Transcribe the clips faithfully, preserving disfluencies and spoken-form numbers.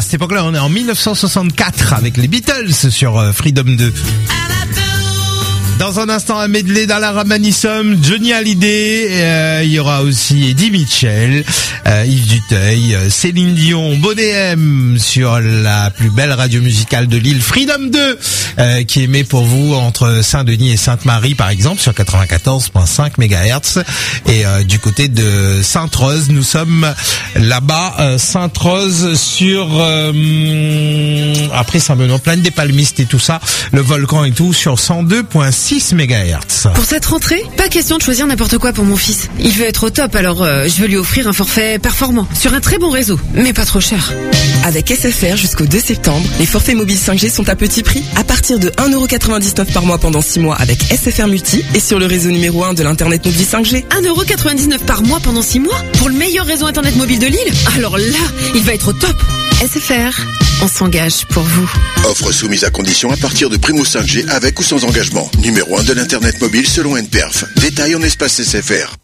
cette époque-là, on est en dix-neuf cent soixante-quatre avec les Beatles sur Freedom deux. Dans un instant, un medley dans la Ramanissom, Johnny Hallyday, euh, il y aura aussi Eddie Mitchell, euh, Yves Duteuil, Céline Dion, Bonnet M sur la plus belle radio musicale de l'île, Freedom deux, euh, qui émet pour vous entre Saint-Denis et Sainte-Marie par exemple sur quatre-vingt-quatorze virgule cinq mégahertz. Et euh, du côté de Sainte-Rose, nous sommes là-bas, euh, Sainte-Rose sur euh, après Saint-Benoît, Plaine des Palmistes et tout ça, le volcan et tout sur cent deux virgule six mégahertz. Pour cette rentrée, pas question de choisir n'importe quoi pour mon fils. Il veut être au top, alors euh, je veux lui offrir un forfait performant sur un très bon réseau, mais pas trop cher. Avec S F R jusqu'au deux septembre, les forfaits mobiles cinq G sont à petit prix, à partir de un euro quatre-vingt-dix-neuf par mois pendant six mois avec S F R Multi et sur le réseau numéro un de l'internet mobile cinq G. un euro quatre-vingt-dix-neuf par mois pendant six mois pour le meilleur réseau internet mobile de l'île. Alors là, il va être au top. S F R, on s'engage pour vous. Offre soumise à condition à partir de Primo cinq G avec ou sans engagement. Numéro un de l'internet mobile selon N P E R F. Détail en espace S F R.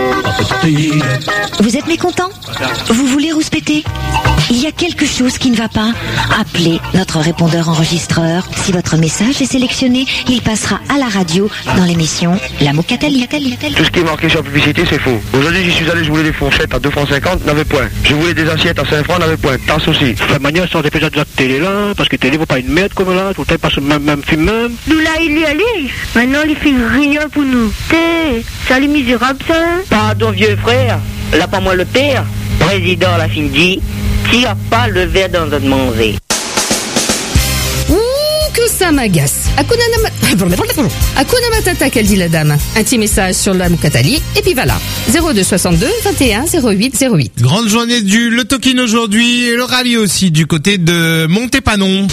Vous êtes mécontent? Vous voulez rouspéter? Il y a quelque chose qui ne va pas? Appelez notre répondeur enregistreur. Si votre message est sélectionné, il passera à la radio dans l'émission La Mocatali. Tout ce qui est marqué sur la publicité, c'est faux. Aujourd'hui, j'y suis allé, je voulais des fourchettes à deux francs cinquante, n'avait point. Je voulais des assiettes à cinq francs, n'avait point. Tasse aussi. De toute manière, ça, on déjà de la télé là, parce que télé vaut pas une merde comme là, tout le temps, passe même, même film même. Nous là, il y allait. Maintenant, il fait rien pour nous. T'es, ça les misérables, ça. Pardon, vieux frère. Là, pas moi le père. Président, la fin dit. Tire pas le verre dans notre manger. Ouh, que ça m'agace. Hakuna Matata. Hakuna Matata, qu'elle dit la dame. Un petit message sur la Mukatali, et puis voilà. zéro deux soixante-deux vingt et un zéro huit zéro huit. Grande journée du Lotokin aujourd'hui, et le rallye aussi, du côté de Montépanon.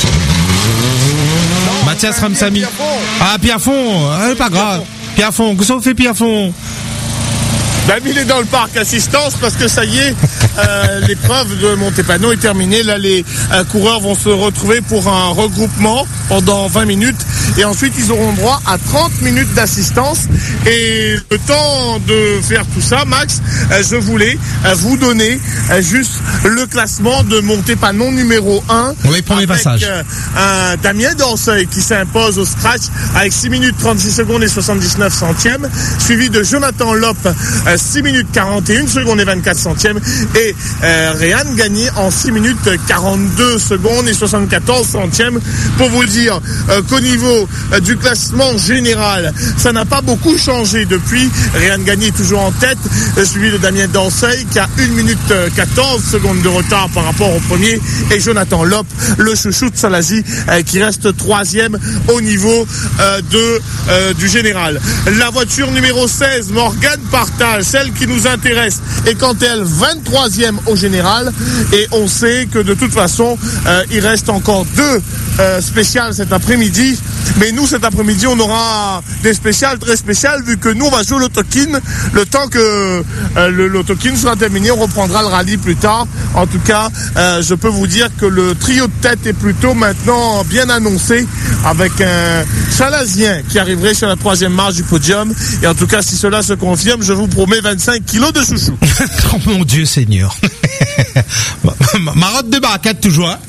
Mathias Ramsamy. Ah, Pierrefonds, ah, pas grave. Pierrefonds, qu'est-ce qu'on fait Pierrefonds? Ben, il est dans le parc assistance parce que ça y est, euh, l'épreuve de Montépanon est terminée. Là, les euh, coureurs vont se retrouver pour un regroupement pendant vingt minutes et ensuite ils auront droit à trente minutes d'assistance. Et le temps de faire tout ça, Max, euh, je voulais euh, vous donner euh, juste le classement de Montépanon numéro un. Oui, premier avec, passage. Euh, un Damien Danseuil qui s'impose au scratch avec six minutes trente-six secondes et soixante-dix-neuf centièmes, suivi de Jonathan Lopp, euh, six minutes quarante et une secondes et vingt-quatre centièmes et euh, Réan Gagné en six minutes quarante-deux secondes et soixante-quatorze centièmes pour vous dire euh, qu'au niveau euh, du classement général ça n'a pas beaucoup changé depuis. Réan Gagné est toujours en tête, euh, suivi de Damien Danseuil qui a une minute quatorze secondes de retard par rapport au premier et Jonathan Lopp, le chouchou de Salazie euh, qui reste troisième au niveau euh, de euh, du général. La voiture numéro seize, Morgane Partage, celle qui nous intéresse, est quant à elle vingt-troisième au général et on sait que de toute façon euh, il reste encore deux euh, spéciales cet après-midi, mais nous cet après-midi on aura des spéciales très spéciales vu que nous on va jouer l'Autokin le temps que euh, le l'Autokin sera terminé. On reprendra le rallye plus tard. En tout cas euh, je peux vous dire que le trio de tête est plutôt maintenant bien annoncé avec un Chalazien qui arriverait sur la troisième marche du podium et en tout cas si cela se confirme je vous promets vingt-cinq kilos de chouchou. Oh mon Dieu Seigneur. Marotte de barricade toujours. Hein.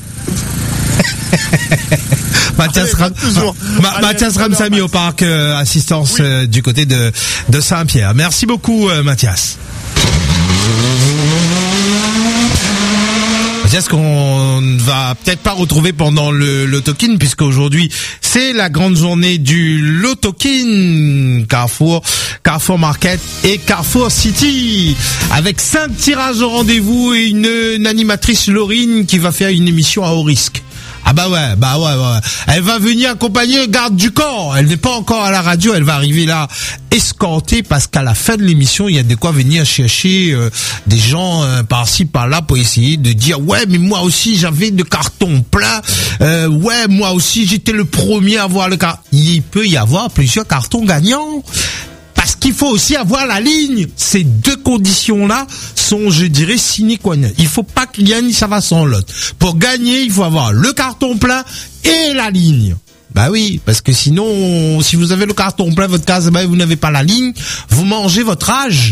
Mathias, Allez, Ram... toujours. Ma... Allez, Mathias Ramsamy au parc euh, assistance oui. euh, du côté de, de Saint-Pierre. Merci beaucoup euh, Mathias. Mathias qu'on ne va peut-être pas retrouver pendant le Lotokin puisque aujourd'hui c'est la grande journée du Lotokin, Carrefour, Carrefour Market et Carrefour City avec cinq tirages au rendez-vous et une, une animatrice Laurine qui va faire une émission à haut risque. Ah bah ouais, bah ouais, ouais. Elle va venir accompagner garde du corps. Elle n'est pas encore à la radio, elle va arriver là escortée parce qu'à la fin de l'émission, il y a de quoi venir chercher euh, des gens euh, par-ci par-là pour essayer de dire ouais, mais moi aussi j'avais de cartons pleins. Euh, ouais, moi aussi j'étais le premier à avoir le carton. Il peut y avoir plusieurs cartons gagnants. Parce qu'il faut aussi avoir la ligne. Ces deux conditions-là sont, je dirais, sine qua non. Il faut pas qu'il y ait ni ça va sans l'autre. Pour gagner, il faut avoir le carton plein et la ligne. Bah oui, parce que sinon, si vous avez le carton plein, votre case, bah, vous n'avez pas la ligne, vous mangez votre âge.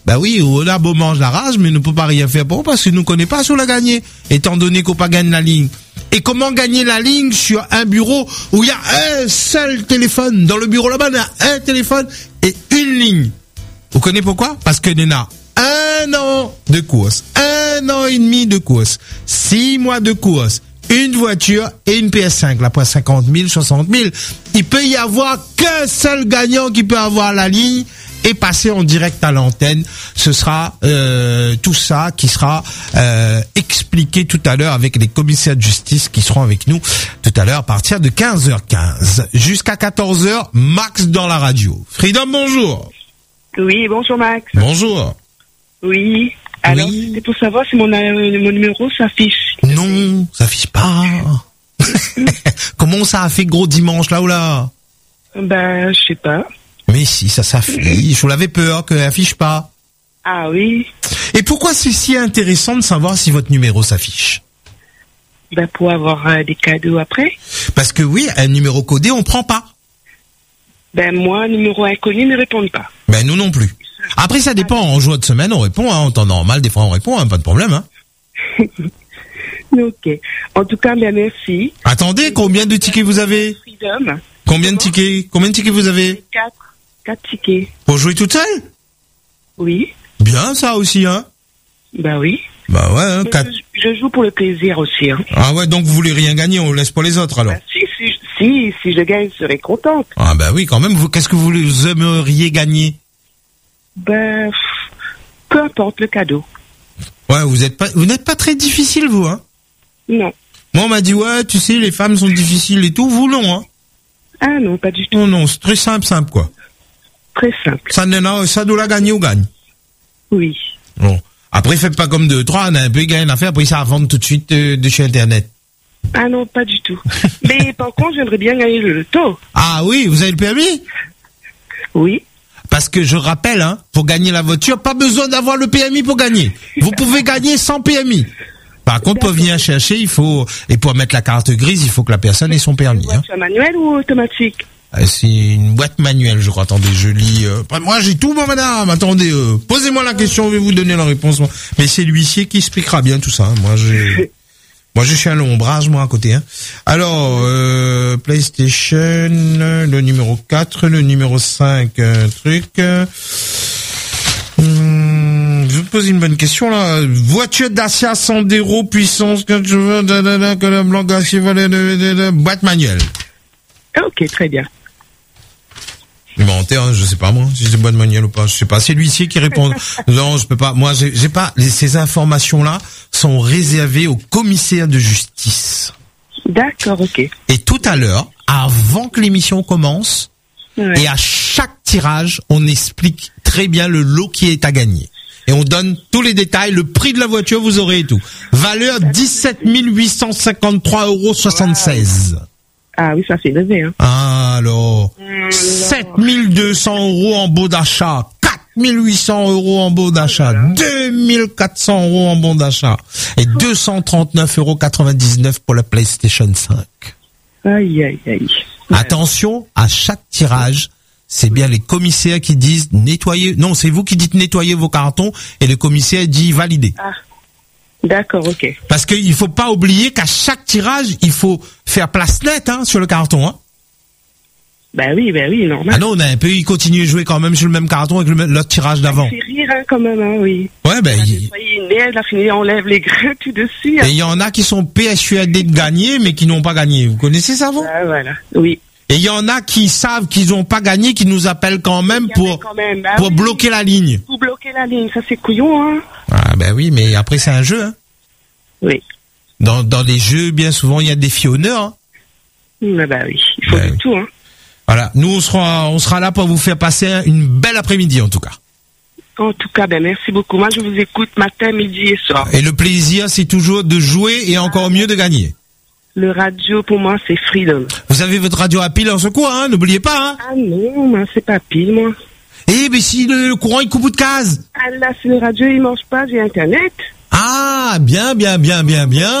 Bah oui, on a beau manger la rage, mais ne peut pas rien faire pour parce que nous connaît pas sur la gagner, étant donné qu'on pas gagne la ligne. Et comment gagner la ligne sur un bureau où il y a un seul téléphone? Dans le bureau là-bas, il y a un téléphone et une ligne. Vous connaissez pourquoi? Parce que il y en a un an de course, un an et demi de course, six mois de course, une voiture et une P S cinq, là pour cinquante mille, soixante mille. Il peut y avoir qu'un seul gagnant qui peut avoir la ligne et passer en direct à l'antenne. Ce sera euh, tout ça qui sera euh, expliqué tout à l'heure avec les commissaires de justice qui seront avec nous tout à l'heure à partir de quinze heures quinze jusqu'à quatorze heures, Max dans la radio. Freedom, bonjour. Oui, bonjour Max. Bonjour. Oui. Alors, oui. C'était pour savoir si mon, euh, mon numéro s'affiche. Non, ça s'affiche pas. Comment ça a fait gros dimanche là ou là? Ben, je sais pas. Mais si, ça s'affiche. Je vous l'avais peur qu'elle affiche pas. Ah oui. Et pourquoi c'est si intéressant de savoir si votre numéro s'affiche? Ben, pour avoir euh, des cadeaux après. Parce que oui, un numéro codé, on prend pas. Ben, moi, numéro inconnu ne répond pas. Ben, nous non plus. Après, ça dépend. En jour de semaine, on répond. Hein. En temps normal, des fois, on répond. Hein. Pas de problème. Hein. Ok. En tout cas, bien, merci. Attendez, combien de tickets vous avez? Freedom. Combien de tickets? Combien de tickets vous avez? Quatre. Quatre tickets. Pour jouer toute seule? Oui. Bien, ça aussi, hein? Ben oui. Bah ouais, hein, quatre... je, je joue pour le plaisir aussi. Hein. Ah ouais, donc vous voulez rien gagner, on laisse pas les autres alors? Ben, si, si, si, si je gagne, je serai contente. Ah bah oui, quand même. Vous, qu'est-ce que vous aimeriez gagner? Ben, peu importe le cadeau. Ouais, vous êtes pas, vous n'êtes pas très difficile, vous, hein? Non. Moi, on m'a dit, ouais, tu sais, les femmes sont difficiles et tout. Vous, non, hein? Ah non, pas du tout. Non, non, c'est très simple, simple, quoi. Très simple. Ça, ça doit la gagner ou gagne? Oui. Bon. Après, faites pas comme deux, trois, on a un peu gagné une affaire, après ça à vendre tout de suite euh, de chez Internet. Ah non, pas du tout. Mais par contre, j'aimerais bien gagner le loto. Ah oui, vous avez le permis? Oui. Parce que je rappelle, hein, pour gagner la voiture, pas besoin d'avoir le P M I pour gagner. Vous pouvez gagner sans P M I. Par contre, pour venir chercher, il faut, et pour mettre la carte grise, il faut que la personne ait son permis. Hein. Voiture manuelle ou automatique? C'est une boîte manuelle, je crois. Attendez, je lis. Euh... Moi, j'ai tout, moi, madame. Attendez, euh... posez-moi la question, je vais vous donner la réponse. Mais c'est l'huissier qui expliquera bien tout ça. Hein. Moi, j'ai, moi, je suis un long ombrage, moi, à côté. Hein. Alors, euh, PlayStation, le numéro quatre, le numéro cinq, un truc. Euh... Hum, je vais vous poser une bonne question là. Voiture Dacia Sandero puissance que je veux, que le blanc gassier, boîte manuelle. Ok, très bien. Inventaire, hein, je sais pas moi, si c'est boîte manuelle ou pas, je sais pas. C'est l'huissier qui répond. Non, je peux pas. Moi, j'ai, j'ai pas. Ces informations-là sont réservées au commissaire de justice. D'accord, ok. Et tout à l'heure, avant que l'émission commence, ouais. Et à chaque tirage, on explique très bien le lot qui est à gagner. Et on donne tous les détails, le prix de la voiture, vous aurez et tout. Valeur dix-sept mille huit cent cinquante-trois euros soixante-seize. Ah oui, ça c'est élevé, hein. Ah, alors, alors. sept mille deux cents euros en beau d'achat, quatre mille huit cents euros en beau d'achat, deux mille quatre cents euros en bon d'achat, et deux cent trente-neuf euros quatre-vingt-dix-neuf pour la PlayStation cinq. Aïe, aïe, aïe. Ouais. Attention, à chaque tirage, c'est bien les commissaires qui disent nettoyer, non, c'est vous qui dites nettoyer vos cartons, et le commissaire dit valider. Ah. D'accord, ok. Parce qu'il faut pas oublier qu'à chaque tirage, il faut faire place nette hein, sur le carton. Hein. Ben oui, ben oui, normal. Ah non, on a un peu, il continue de jouer quand même sur le même carton avec le, l'autre tirage d'avant. Ça fait rire hein, quand même, hein, oui. Ouais, ben... Il... Il est, la fini, on lève les grains tout dessus. Hein. Et il y en a qui sont persuadés de gagner, mais qui n'ont pas gagné. Vous connaissez ça, vous? Ah, voilà, oui. Et il y en a qui savent qu'ils n'ont pas gagné, qui nous appellent quand même pour, quand même. Bah, pour oui. bloquer la ligne. Pour bloquer la ligne, ça c'est couillon, hein. Ah ben oui, mais après c'est un jeu, hein. Oui. Dans, dans les jeux, bien souvent, il y a des fionneurs. Hein. Ah bah oui, il faut ben, du tout, hein. Voilà, nous on sera, on sera là pour vous faire passer une belle après-midi en tout cas. En tout cas, ben merci beaucoup. Moi je vous écoute matin, midi et soir. Et le plaisir, c'est toujours de jouer et encore mieux de gagner. Le radio, pour moi, c'est Freedom. Vous avez votre radio à pile en ce coin, hein, n'oubliez pas. Hein. Ah non, moi, c'est pas pile, moi. Eh, mais si le, le courant, il coupe de case. Ah là, si le radio, il mange pas, j'ai Internet. Ah, bien, bien, bien, bien, bien.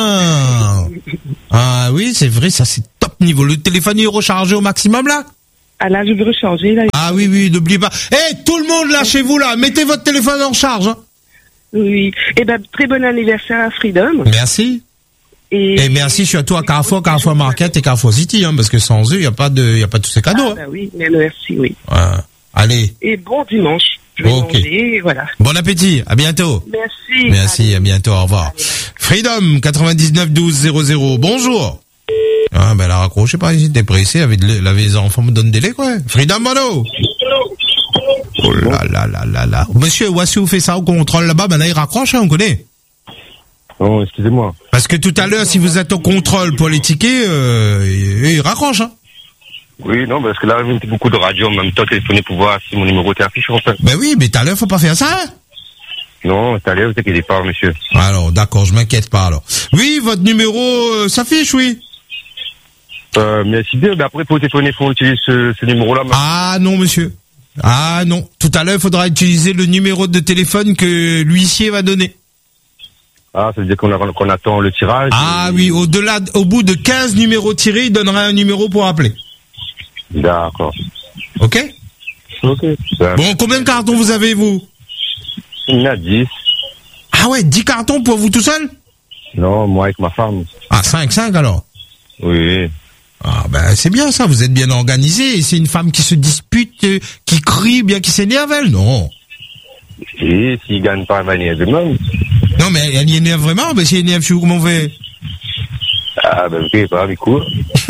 Ah oui, c'est vrai, ça, c'est top niveau. Le téléphone est rechargé au maximum, là? Ah là, je veux recharger. Là. Ah oui, oui, n'oubliez pas. Eh, hey, tout le monde là chez vous là, mettez votre téléphone en charge. Hein. Oui. Eh ben, très bon anniversaire à Freedom. Merci. Et, et merci surtout à Carrefour, Carrefour Market et Carrefour City, hein, parce que sans eux, il y a pas de, il y a pas tous ces cadeaux. Ah bah oui, mais merci, oui. Ouais. Allez. Et bon dimanche. Je vais Ok. manger, voilà. Bon appétit. À bientôt. Merci. Merci. Allez. À bientôt. Au revoir. Allez, Freedom quatre-vingt-dix-neuf douze zéro zéro. Bonjour. Ah ben elle a raccroché pas, il était pressé, avec les enfants me donnent des laits quoi. Freedom Mono. Oh là là là là là. Monsieur Wassou fait ça au contrôle là-bas, ben là il raccroche, hein, on connaît. Oh, excusez-moi. Parce que tout à l'heure, si vous êtes au contrôle pour les tickets, euh, il, il raccroche, hein. Oui, non, parce que là, j'ai beaucoup de radio en même temps, téléphoner pour voir si mon numéro était affiché, en fait. Ben oui, mais tout à l'heure, faut pas faire ça, hein. Non, tout à l'heure, vous inquiétez pas, monsieur. Alors, d'accord, je m'inquiète pas, alors. Oui, votre numéro euh, s'affiche, oui. Euh, mais si bien, ben après, pour téléphoner, il faut utiliser ce, ce numéro-là. Mais... Ah non, monsieur. Ah non. Tout à l'heure, il faudra utiliser le numéro de téléphone que l'huissier va donner. Ah, ça veut dire qu'on, a, qu'on attend le tirage. Ah et... oui, au-delà, au bout de quinze numéros tirés, il donnera un numéro pour appeler. D'accord. Ok? Ok. Ben, bon, combien de cartons vous avez, vous? il y en a dix. Ah ouais, dix cartons pour vous tout seul? Non, moi avec ma femme. Ah, cinq, cinq alors? Oui. Ah ben c'est bien ça, vous êtes bien organisé. Et c'est une femme qui se dispute, euh, qui crie, bien qui s'énerve, elle? Non. Et s'il gagne pas, elle va énerver même. Non mais elle y énerve vraiment, mais si elle énerve, je sais comment on fait? Ah ben ok, pas avec quoi.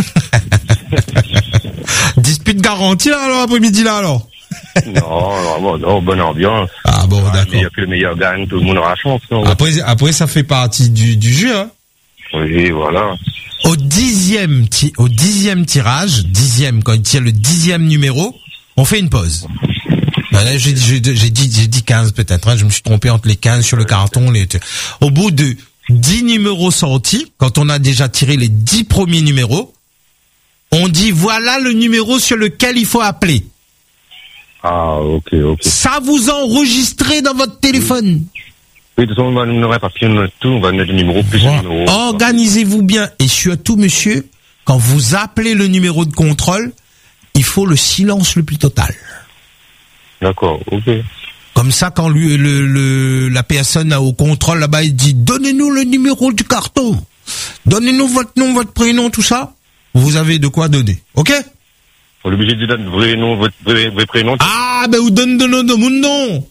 Dispute garantie là, alors après-midi là alors? Non, non, non, bonne ambiance. Ah bon, ah, d'accord. Il y a que le meilleur gagne, tout le monde aura la chance. Non? Après, après ça fait partie du, du jeu, hein. Oui, voilà. Au dixième, ti- au dixième tirage, dixième, quand il tire le dixième numéro, on fait une pause. Ben là, j'ai, j'ai, j'ai dit, j'ai dit quinze peut-être, hein, je me suis trompé entre les quinze sur le carton, les, au bout de dix numéros sortis, quand on a déjà tiré les dix premiers numéros, on dit voilà le numéro sur lequel il faut appeler. Ah, ok, ok. Ça vous enregistrez dans votre téléphone. Oui, de toute façon, on va nous mettre papier, on tout, on va mettre le numéro plus Voilà. le numéro. Organisez-vous bien. Et surtout, monsieur, quand vous appelez le numéro de contrôle, il faut le silence le plus total. D'accord, ok. Comme ça, quand lui, le, le, la personne au contrôle là-bas, il dit, donnez-nous le numéro du carton. Donnez-nous votre nom, votre prénom, tout ça. Vous avez de quoi donner. OK? On est obligé de donner votre vrai nom, votre vrai, vrai prénom. Ah, ben, vous donnez de nom de mon nom.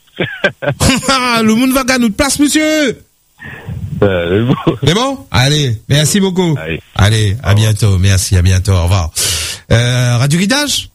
Le monde va gagner de place, monsieur. Euh, bon. C'est bon? Allez, merci beaucoup. Allez, Allez à bientôt. Merci, à bientôt. Au revoir. Euh, Radio Guidage?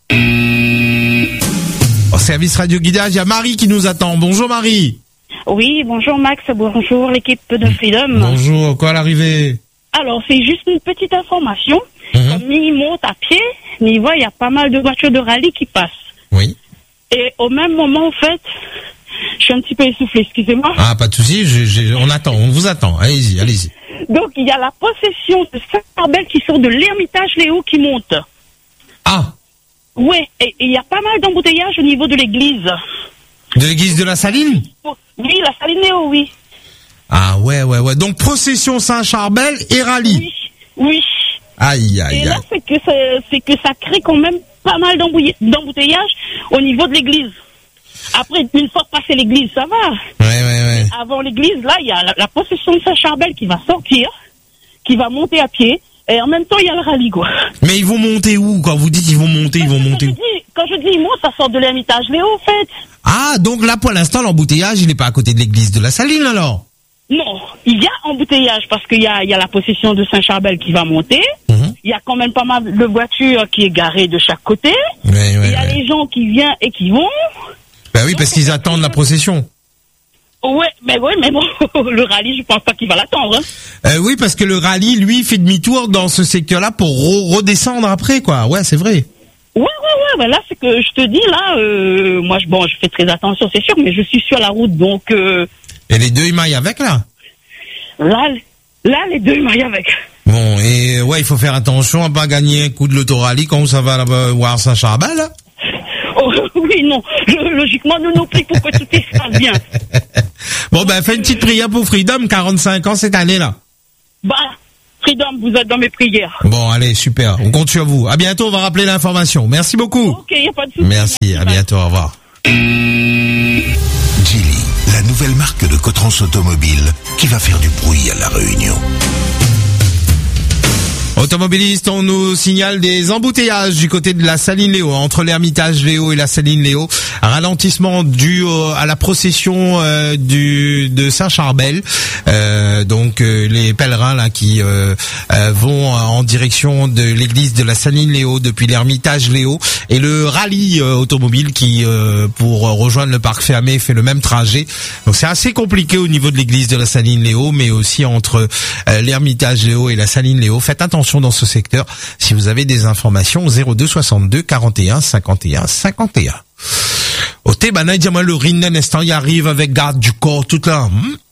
Au service Radio Guidage, il y a Marie qui nous attend. Bonjour Marie. Oui, bonjour Max, bonjour l'équipe de Freedom. Bonjour, quoi à l'arrivée? Alors, c'est juste une petite information. Mhm. Comme il monte à pied, il voit, il y a pas mal de voitures de rallye qui passent. Oui. Et au même moment, en fait, je suis un petit peu essoufflée, excusez-moi. Ah, pas de souci, je, je, on attend, on vous attend. Allez-y, allez-y. Donc, il y a la possession de Saint-Arbel qui sort de l'Ermitage Léo qui monte. Ah. Ouais, et il y a pas mal d'embouteillages au niveau de l'église. De l'église de la Saline? Oui, la Saline Léo, oui. Ah, ouais, ouais, ouais. Donc, procession Saint-Charbel et rallye. Oui, oui. Aïe, aïe, Et là, aïe. c'est que ça, c'est que ça crée quand même pas mal d'embouille- d'embouteillages au niveau de l'église. Après, une fois passé l'église, ça va. Ouais, ouais, ouais. Avant l'église, là, il y a la, la procession de Saint-Charbel qui va sortir, qui va monter à pied, et en même temps, il y a le rallye, quoi. Mais ils vont monter où? Quand vous dites ils vont monter, ils vont monter où? Quand je dis moi, ça sort de l'Ermitage Léo, en fait. Ah, donc là, pour l'instant, l'embouteillage, il n'est pas à côté de l'église de la Saline, alors? Non, il y a embouteillage parce qu'il y a, il y a la possession de Saint-Charbel qui va monter. Mhm. Il y a quand même pas mal de voitures qui est garées de chaque côté. Ouais, ouais, il y a ouais. les gens qui viennent et qui vont. Ben oui, parce qu'ils attendent la procession. Ouais, mais ouais, mais bon, le rallye, je pense pas qu'il va l'attendre. Hein. Euh, oui, parce que le rallye, lui, fait demi-tour dans ce secteur-là pour re- redescendre après, quoi. Ouais, c'est vrai. Ouais, ouais, ouais, bah là, c'est que je te dis, là, euh, moi, je, bon, je fais très attention, c'est sûr, mais je suis sur la route, donc... Euh, Et les deux, ils maillent avec, là? là, là, les deux, ils maillent avec. Bon, et ouais, il faut faire attention à pas gagner un coup de l'autorallye quand ça va là-bas voir Saint-Charbel, là. Oh, oui, non, je, logiquement, nous nous prie pour que tout se passe bien. Bon, ben, fais une petite prière pour Freedom, quarante-cinq ans cette année, là. Bah, Freedom, vous êtes dans mes prières. Bon, allez, super. On compte sur vous. À bientôt, on va rappeler l'information. Merci beaucoup. Ok, y a pas de souci. Merci, à bientôt, au revoir. Geely, la nouvelle marque de Cotrans Automobile qui va faire du bruit à La Réunion. Automobilistes, on nous signale des embouteillages du côté de la Saline Léo, entre l'Ermitage Léo et la Saline Léo. Un ralentissement dû au, à la procession euh, du de Saint-Charbel. Euh, donc euh, les pèlerins là qui euh, euh, vont en direction de l'église de la Saline Léo depuis l'Ermitage Léo, et le rallye euh, automobile qui euh, pour rejoindre le parc fermé fait le même trajet. Donc c'est assez compliqué au niveau de l'église de la Saline Léo, mais aussi entre euh, l'Ermitage Léo et la Saline Léo. Faites attention dans ce secteur. Si vous avez des informations, zéro deux soixante-deux quarante et un cinquante et un cinquante et un. Au Tébana, dis-moi, le Rin, un instant, il arrive avec garde du corps, tout là.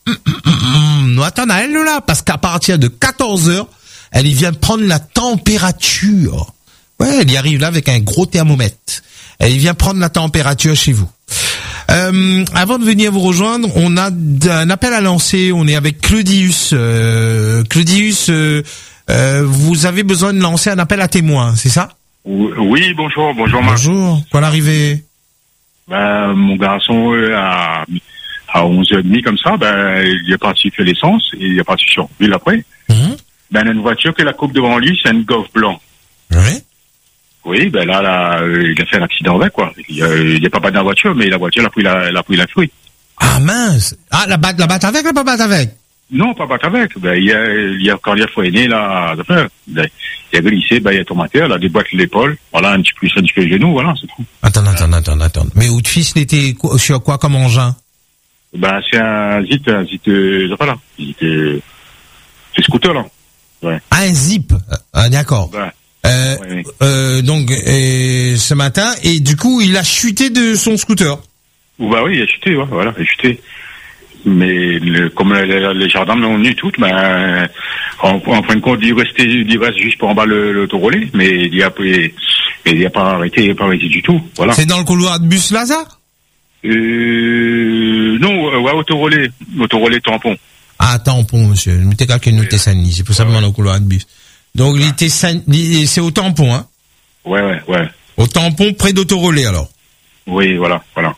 Nous attendons elle, là, parce qu'à partir de quatorze heures, elle y vient prendre la température. Ouais, elle y arrive là avec un gros thermomètre. Elle y vient prendre la température chez vous. Euh, avant de venir vous rejoindre, on a un appel à lancer. On est avec Claudius. Euh, Claudius, euh, Euh, vous avez besoin de lancer un appel à témoins, c'est ça? Oui, bonjour, bonjour Marc. Bonjour, quoi l'arrivée? Ben, mon garçon, euh, à, à onze heures trente comme ça, ben, il est parti faire l'essence, et il est parti sur ville après. Mmh. Ben, une voiture que la coupe devant lui, c'est une Golf blanc. Oui. Oui, ben là, là, il a fait un accident avec, quoi. Il n'y a, a pas battu dans la voiture, mais la voiture, elle a pris la, elle a pris la fuite. Ah mince! Ah, la batte, la batte avec, la pas batte avec? Non, pas battre avec. Ben, il y a, il y a, quand il a freiné, là, ben, il a glissé, ben, il a tombé à terre, là, déboîte l'épaule, voilà, un petit peu, un petit peu le genou, voilà, c'est tout. Attends, attends, attends, attends. Mais votre fils, il était sur quoi comme engin? Ben, c'est un Zip, un Zip, euh, voilà, Zip, euh, c'est scooter, là. Ouais. Ah, un Zip. Ah, d'accord. Ben, euh, ouais, ouais. euh, donc, euh, ce matin, et du coup, il a chuté de son scooter. Bah oui, il a chuté, ouais, voilà, il a chuté. Mais le, comme les, les gendarmes l'ont venu toutes, ben, en, en fin de compte, il restait, il reste juste pour en bas le, le autorollé, mais il a, il, il a pas arrêté, il a pas arrêté du tout, voilà. C'est dans le couloir de bus là, ça? Euh, non, ouais, autorollé, autorollé tampon. Ah, tampon, monsieur. Je m'étais calqué nous Tessani, c'est pour ça que dans le couloir de bus. Donc, ouais. Tessani, c'est au tampon, hein? Ouais, ouais, ouais. Au tampon près d'autorollé, alors? Oui, voilà, voilà.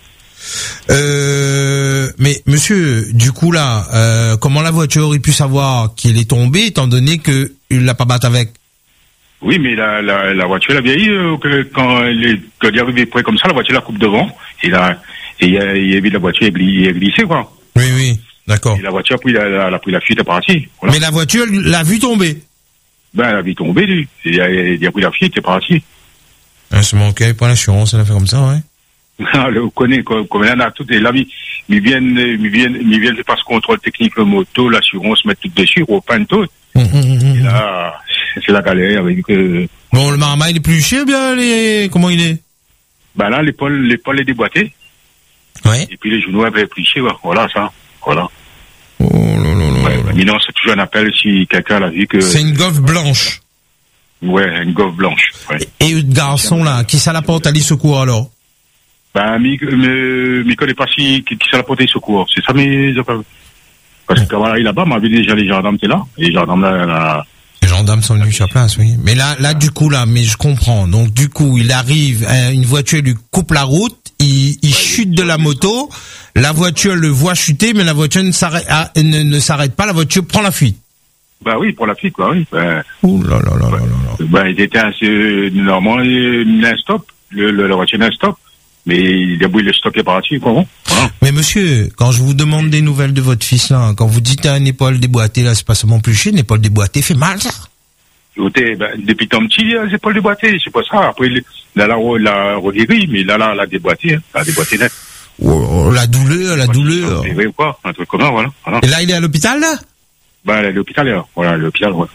Euh, mais monsieur, du coup là, euh, comment la voiture aurait pu savoir qu'il est tombé étant donné que il l'a pas battu avec? Oui, mais la, la, la voiture a vieilli euh, que, quand, il, quand il est arrivé près comme ça, la voiture la coupe devant et là, et il a, il a vu la voiture il a glissé quoi. Oui, oui, d'accord. Et la voiture a pris la, la, la, pris la fuite, est partie. Voilà. Mais la voiture l'a vu tomber. Ben, elle a vu tomber lui. Il a, il a pris la fuite, est parti. Ah, c'est manqué, pas l'assurance, elle a fait comme ça, ouais. Ah, le connaît, comme, comme il y en a toutes, et là, ils viennent, ils viennent, ils viennent, passer contrôle technique, le moto, l'assurance, mettre tout dessus, au pain tout. Mmh, mmh, et là, c'est la galère, avec que... Bon, le marma, il est plus cher, bien, les, comment il est? Ben là, l'épaule, l'épaule est déboîtée. Ouais. Et puis les genoux avaient plus cher, voilà, ça, voilà. Oh là là là. Ouais, mais non, c'est toujours un appel si quelqu'un l'a vu que... C'est une Golf blanche. Ouais, une Golf blanche, ouais. Et le garçon, là, qui ça la porte à l'e-secours, alors? Ben, mi, mi, mi connaît pas si, qui, qui ça l'a porté secours. C'est ça, mais, parce que, voilà, il là-bas, m'a vu déjà les gendarmes, t'es là. Et les gendarmes, là, là, les gendarmes sont venus sur place, oui. Mais là, là, du coup, là, mais je comprends. Donc, du coup, il arrive, une voiture lui coupe la route, il, il chute de la moto, la voiture le voit chuter, mais la voiture ne s'arrête, ah, ne, ne s'arrête pas, la voiture prend la fuite. Bah oui, pour la fuite, quoi, oui. Ben, ouh là là là là là. Ben, il était assez, normalement, il a un stop. Le, le, la voiture a un stop. Mais il a bouillé le stock est parti, quoi. Voilà. Mais monsieur, quand je vous demande des nouvelles de votre fils, là, quand vous dites à une épaule déboîtée, là, c'est pas seulement plus cher, une épaule déboîtée fait mal, ça. Écoutez, ben, depuis tant petit, les épaules déboîtées, c'est pas ça. Après, là, la, la, reguérie, mais là, là, la déboîtée, hein, la déboîtée nette. Oh, la douleur, la douleur. Oui, ou quoi, un truc comme ça, voilà, voilà. Et là, il est à l'hôpital, là? Ben, il est à l'hôpital, là. Voilà, l'hôpital, ouais.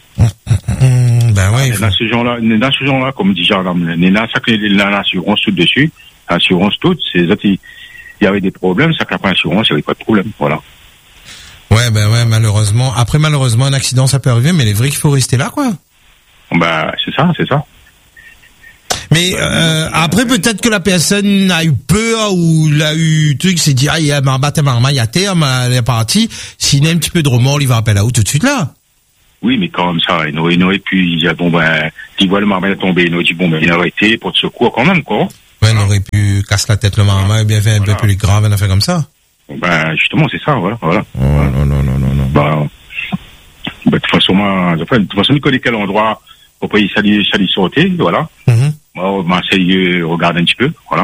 Mmh, ben ouais. Dans ce genre-là, dans ce genre-là, comme dit gendarme, il y a ça que l'assurance tout dessus. Assurance toute, c'est il y avait des problèmes, ça qu'après assurance, il n'y avait pas de problème, voilà. Ouais, ben ouais, malheureusement. Après, malheureusement, un accident, ça peut arriver, mais il est vrai qu'il faut rester là, quoi. Bah, c'est ça, c'est ça. Mais euh, après, peut-être que la personne a eu peur ou l'a eu truc, s'est dit, ah, il y a ma batte, ma main, il y a terme, elle est partie. S'il y a un petit peu de remords, il va appeler là-haut tout de suite, là. Oui, mais quand même ça, il aurait, il aurait pu, il dit, bon, ben, il voit le marmaille tomber, il aurait dit, bon, ben, il aurait été pour te secours quand même, quoi. Ouais, il aurait pu casser la tête le marmaille, bien fait un voilà. peu plus grave, une affaire comme ça. Ben, justement, c'est ça, voilà, voilà. Oh, non, non, non, non, non. Bah, ben, de toute façon, moi, de toute façon, il connaît quel endroit, pour pas y salir, salir sauter, voilà. Mm-hmm. Moi, ben, c'est, regarde un petit peu, voilà.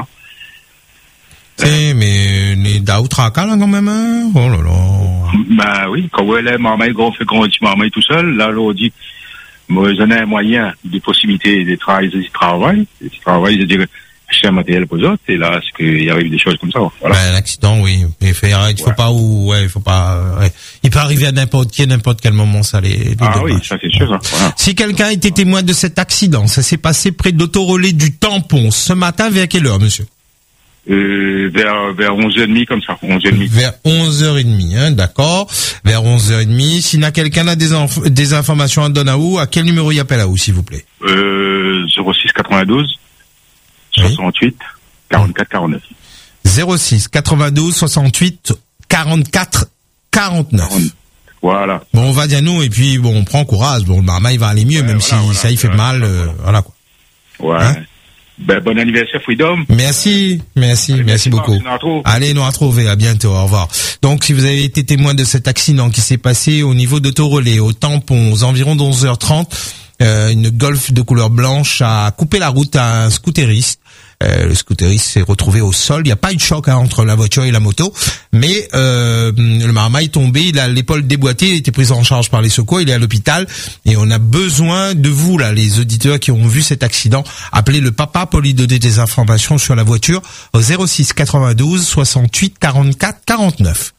C'est, mais, les Daoutraka, là, quand même, hein? Oh là là. Ben, oui, quand ouais, les marmailles, gros, fait grand petit marmaille tout seul, là, là, on dit, moi, j'en ai un moyen, des possibilités de travail, de travail, de travail, de dire, acheter un matériel pour les autres, et là, c'est qu'il arrive des choses comme ça, voilà. Ben, l'accident, oui. Il faut, il faut ouais. pas où, ouais, il faut pas, ouais. Il peut arriver à n'importe qui, à n'importe quel moment, ça, les, les Ah dommages. Oui, ça, c'est sûr, ça. Voilà. Si quelqu'un était témoin de cet accident, ça s'est passé près d'autorelais du Tampon, ce matin, vers quelle heure, monsieur? Euh, vers, vers onze heures trente, comme ça, onze heures trente. Vers onze heures trente, hein, d'accord. Vers onze heures trente. S'il y a quelqu'un a des, inf- des informations à donner à où, à quel numéro il appelle à où, s'il vous plaît? Euh, zéro six quatre-vingt-douze, soixante-huit, quarante-quatre, quarante-neuf. zéro six quatre-vingt-douze, soixante-huit, quarante-quatre, quarante-neuf. Voilà. Bon, on va dire nous, et puis, bon, on prend courage. Bon, le marmaille va aller mieux, ouais, même voilà, si voilà, ça y fait voilà, mal, voilà, euh, voilà, quoi. Ouais. Hein? Ben, bon anniversaire, Freedom. Merci, merci, Allez, merci beaucoup. Allez, nous retrouver, à bientôt, au revoir. Donc, si vous avez été témoin de cet accident qui s'est passé au niveau de Torolé, au Tampon, aux environs d'onze heures trente, euh, une Golf de couleur blanche a coupé la route à un scooteriste. Euh, le scooteriste s'est retrouvé au sol. Il n'y a pas eu de choc hein, entre la voiture et la moto, mais euh, le marmaille est tombé. Il a l'épaule déboîtée. Il a été pris en charge par les secours. Il est à l'hôpital et on a besoin de vous là, les auditeurs qui ont vu cet accident. Appelez le papa pour lui donner des informations sur la voiture au zéro six quatre-vingt-douze, soixante-huit, quarante-quatre, quarante-neuf.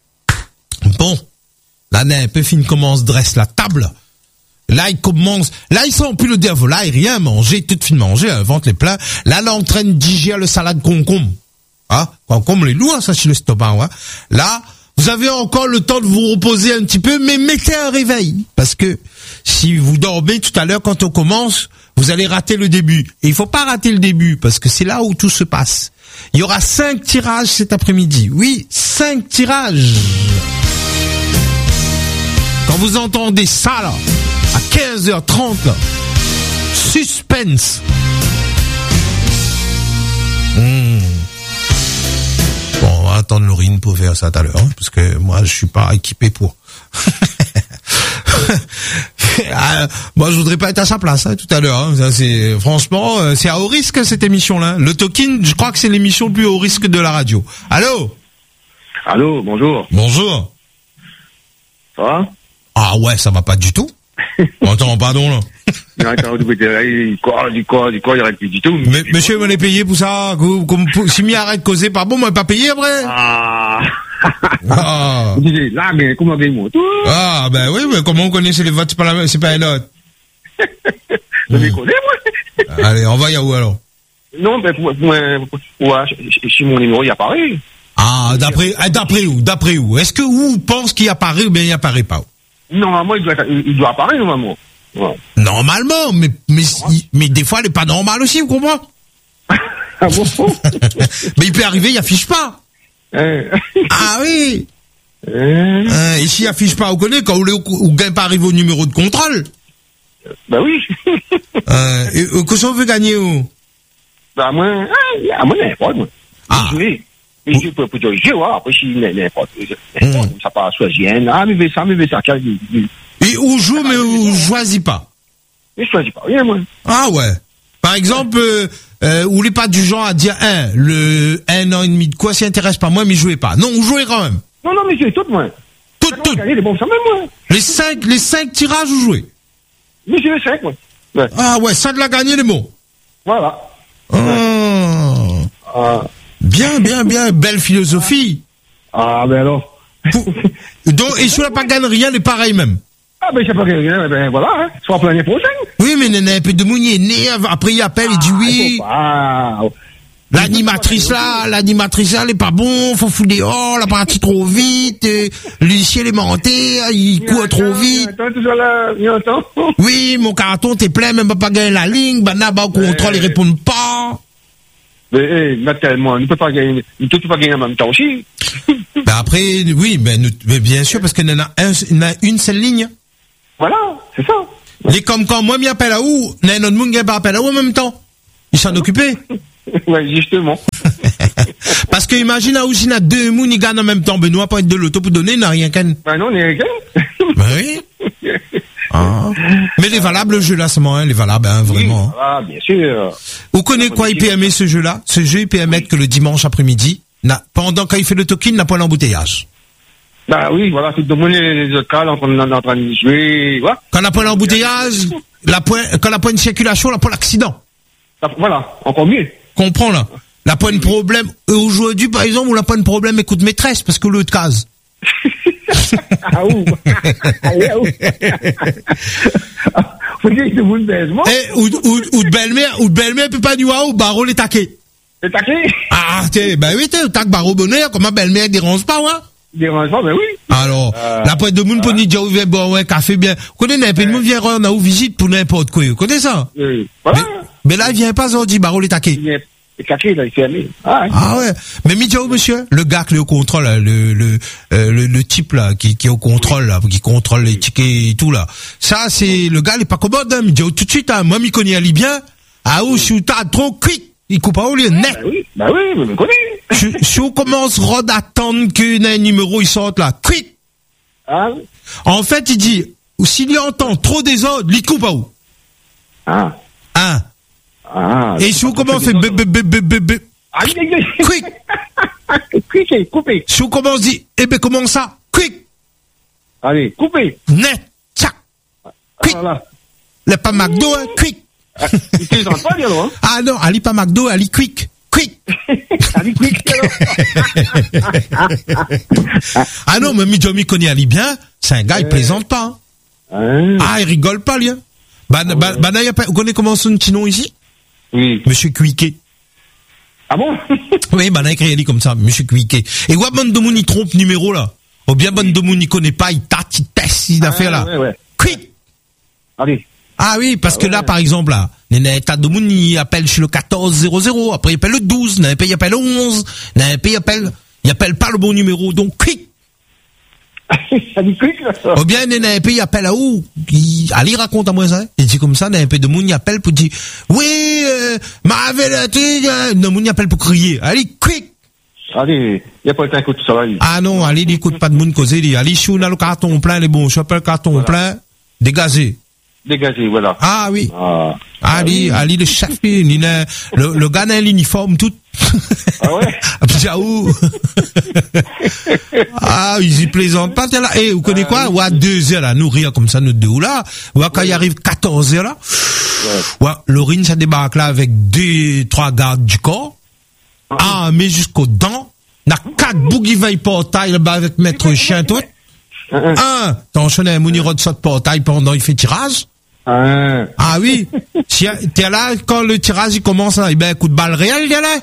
Bon, l'année un peu fine commence dresse la table. Là, il commence, là, ils sont plus le diable, là, il rien manger, tout fin manger, le ventre les plein. Là, là, en train de digérer le salade concombre. Hein? Concombre, les lourds, ça, chez le stomac, hein. Là, vous avez encore le temps de vous reposer un petit peu, mais mettez un réveil. Parce que, si vous dormez tout à l'heure, quand on commence, vous allez rater le début. Et il faut pas rater le début, parce que c'est là où tout se passe. Il y aura cinq tirages cet après-midi. Oui, cinq tirages. Quand vous entendez ça, là, à quinze heures trente, là, suspense. Mmh. Bon, on va attendre Laurine pour faire ça tout à l'heure, hein, parce que moi, je suis pas équipé pour. Ah, moi, je voudrais pas être à sa place hein, tout à l'heure. Hein. Ça, c'est franchement, c'est à haut risque cette émission-là. Le Talking, je crois que c'est l'émission le plus haut risque de la radio. Allô? Allô, bonjour. Bonjour. Ça va? Ah ouais, ça va pas du tout. Attends, pardon là. Quoi, du quoi, du quoi, il arrête plus du tout. Mais, monsieur, vous m'avez payé pour ça. Comme, si m'y arrête de causer, pas bon, m'avez pas payé après. Ah. Ah. Là, mais comment gagne moi? Ah, ben oui, mais comment on connaît, c'est les votes, c'est pas la, c'est pas les autres. Je les connais, moi. Allez, on va y a où alors? Non, ben, pour, pour, pour, ouais, si mon numéro, il apparaît. Ah, d'après, d'après où, d'après où? Est-ce que où pense qu'il apparaît ou bien il apparaît pas? Normalement, il doit, il doit apparaître, normalement. Ouais. Normalement, mais, mais, il, mais des fois, elle est pas normale aussi, vous comprenez? Ah bon? Mais il peut arriver, il affiche pas. Euh. Ah oui. Euh. Euh, et s'il affiche pas, vous connaissez, quand vous ne gagnez pas arriver au numéro de contrôle. Bah oui. euh, et, et que ça veut gagner où? Bah moi, ah, moi, n'importe, moi. Ah. Oui. Mais je peux plutôt jouer, après, si n'importe, n'importe, ça passe soit gêne, ah, mais ça, mais ça, et où joue, mais où choisit pas? Mais je choisis pas rien, moi. Ah ouais. Par exemple, euh, euh, vous n'êtes pas du genre à dire, un, le, un an et demi de quoi s'y intéresse pas, moi, mais jouez pas. Non, vous jouez quand même. Non, non, mais j'ai tout, moi. Tout, tout. Les bons, ça même, moi. Les cinq, les cinq tirages, vous jouez. Mais j'ai les cinq, moi. Ouais. Ah ouais, ça de la gagner, les mots. Voilà. Oh. Ouais. Ah. Bien, bien, bien, belle philosophie. Ah, ben alors. Donc, et si on n'a pas gagné rien, les pareils même. Ah, ben, c'est pas rien, ben voilà, hein. Soit pour l'année prochaine. Oui, mais il y a un peu de mounier né, après il appelle, il dit oui. Ah, l'animatrice là, l'animatrice là, elle est pas bon, faut fouler dehors, la partie trop vite, euh, Lucien est monté, il court trop vite. Oui, mon carton, t'es plein, même pas gagner la ligne, ben là, bah, au contrôle, ils répondent pas. Mais, eh, naturellement, on ne peut pas gagner, on ne peut pas gagner en même temps aussi. Ben après, oui, ben, nous, ben bien sûr, parce qu'il y en a un, il y en a une seule ligne. Voilà, c'est ça. Les comme quand moi m'y appelle à où, n'a notre monde qui pas appelle à où en même temps. Ils s'en occupent. Ouais, justement. Parce que imagine à où s'il y a deux mouns qui gagnent en même temps, Benoît pas être de l'auto pour donner, n'a rien qu'un. Ben non, on est rien. Ben oui. Ah. Mais les valables, le jeu là, c'est moi, hein, les valables, hein, vraiment. Oui, ah, bien sûr. Vous connaissez quoi, il peut aimer ce jeu-là? Ce jeu, il peut aimer que le dimanche après-midi, pendant quand il fait le token, n'a pas l'embouteillage. Bah oui, voilà, c'est de monnaie les autres cas, on est en train de jouer, voilà. Quand on n'a pas l'embouteillage, la pointe, quand on n'a pas une circulation, on n'a pas l'accident. Voilà, encore mieux. Comprends, là. La pas de problème, aujourd'hui, par exemple, on n'a pas de problème, écoute maîtresse, parce que l'autre case. Ah ouh. Allez, ah ouh. Faut dire que vous le baisement. Eh, ou, ou, ou de belle-mère, ou de belle-mère peut pas dire, waouh, barreau les taquets. Les taquets? Ah, t'es, bah oui, t'es, tac, barreau bonheur, comment belle-mère dérange pas, ouais? Dérange pas, ben oui. Alors, euh, la pointe de monde pour dire, déjà, bon, ouais, café bien. Vous connaissez, n'importe quoi, vient, on a où visite pour n'importe quoi. Vous connaissez ça? Oui. Voilà. Mais, mais là, il vient pas, on dit, barreau les taquets. Les taquets, là, il fait aller. Ah, ah ouais. Mais Midjao, monsieur, le gars qui est au contrôle, là, le, le, euh, le, le type, là, qui, qui est au contrôle, là, qui contrôle les tickets et tout, là. Ça, c'est, le gars, il est pas commode, hein, Midjao, tout de suite, hein. Moi, m'y connais Ali bien. Ah, où, si t'as trop quick, il coupe pas au lieu, net. Bah oui, bah oui, je me connais. Si, si on commence rod attendre que un numéro, il sorte, là, quick. Ah. En fait, il dit, ou s'il y entend trop des ordres, il coupe à où? Ah. Hein. Ah. Et si on commence à faire b, b, b, b, b, b, Allez, quick. Quick et coupé. Si on commence à dire, eh ben, comment ça? Quick. Allez, coupé. Net. Tchac. Quick. Voilà. Le pas McDo, hein, quick. Ah, il te sent pas, alors, hein? Ah non, Ali pas McDo, Ali quick. Quick. Ali quick, alors. Ah non, mais Midjomi connaît Ali bien. C'est un gars, il plaisante pas, hein. Ah, il rigole pas, lui, hein. Bah, bah, bah, là, y a pas, vous connaissez comment son petit nom ici? Oui. Monsieur Cuiquet. Ah bon? Oui, bah, on a écrit Ali comme ça, Monsieur Cuiquet. Et ouais, bonne de moun, il trompe numéro, là. Ou bien bonne de moun, il connaît pas, il tâte, il teste, il a fait, là. Ouais, ouais. Quick. Allez. Ah oui, parce ah que ouais. Là, par exemple, là, il tas de moun, il appelle chez le quatorze zéro zéro, après il appelle le douze, il appelle, il appelle le onze, il appelle, il appelle, il appelle pas le bon numéro, donc quick. Ça dit quick, là, ça. Ou bien, il appelle à où? Il, allez, raconte à moi ça. Il dit comme ça, il y a un peu de moun, il appelle pour dire, oui, euh, m'avait la truc, non, moun, il appelle pour crier. Allez, quick. Allez, il n'y a pas le temps d'écouter ça, là. Ah non, allez, il écoute pas de moun causer, il dit, allez, chou, on a le carton plein, les bons, je appelle le carton voilà. plein, dégagé. Dégagé, voilà. Ah oui. Ah, Ali, ah, oui. Ali, le chef, il a, le, le gars n'a l'uniforme, tout. Ah ouais? Ciao. Ah, ils y plaisantent pas, là. Eh, vous connaissez ah, quoi? Oui. Ou à deux heures, là, nourrir comme ça, nous deux, là. Ou à quand oui. il arrive quatorze heures, là. Ouais. Ouais, Laurine, ça débarque là avec deux, trois gardes du corps. Ah, ah mais jusqu'aux dents. N'a quatre bougies veille portail, là-bas, avec maître chien, tout. Un, un. T'en connais un mouniro de saut de portail pendant il fait tirage. Ah, ah oui. Si t'es là quand le tirage il commence, là, eh ben coup de balle réel, il y a là.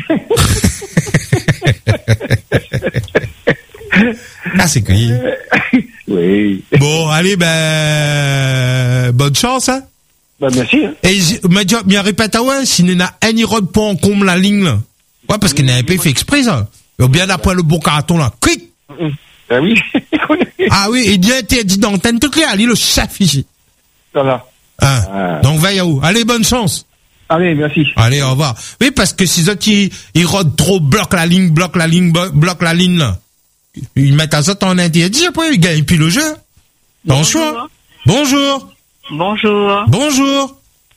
Ah c'est cueilli. Oui. Bon, allez ben bonne chance hein. Ben merci. Hein. Et mais je répète à ouais, si n'a un irode pas en comble la ligne là. Ouais parce qu'il n'a pas fait exprès ça. Ou bien après le bon carton là. Quick. Ah oui. Ah oui, il dit interdit d'antenne toutes les allez le chef ici. Voilà. Hein. Ah. Donc veille à où. Allez, bonne chance. Allez, merci. Allez, au revoir. Oui, parce que si autres ils, ils rodent trop, bloquent la ligne, bloquent la ligne, bloquent la ligne là. Ils mettent à ça en interdit, après ils gagnent plus le jeu. Attention. Bonjour. Bonjour. Bonjour.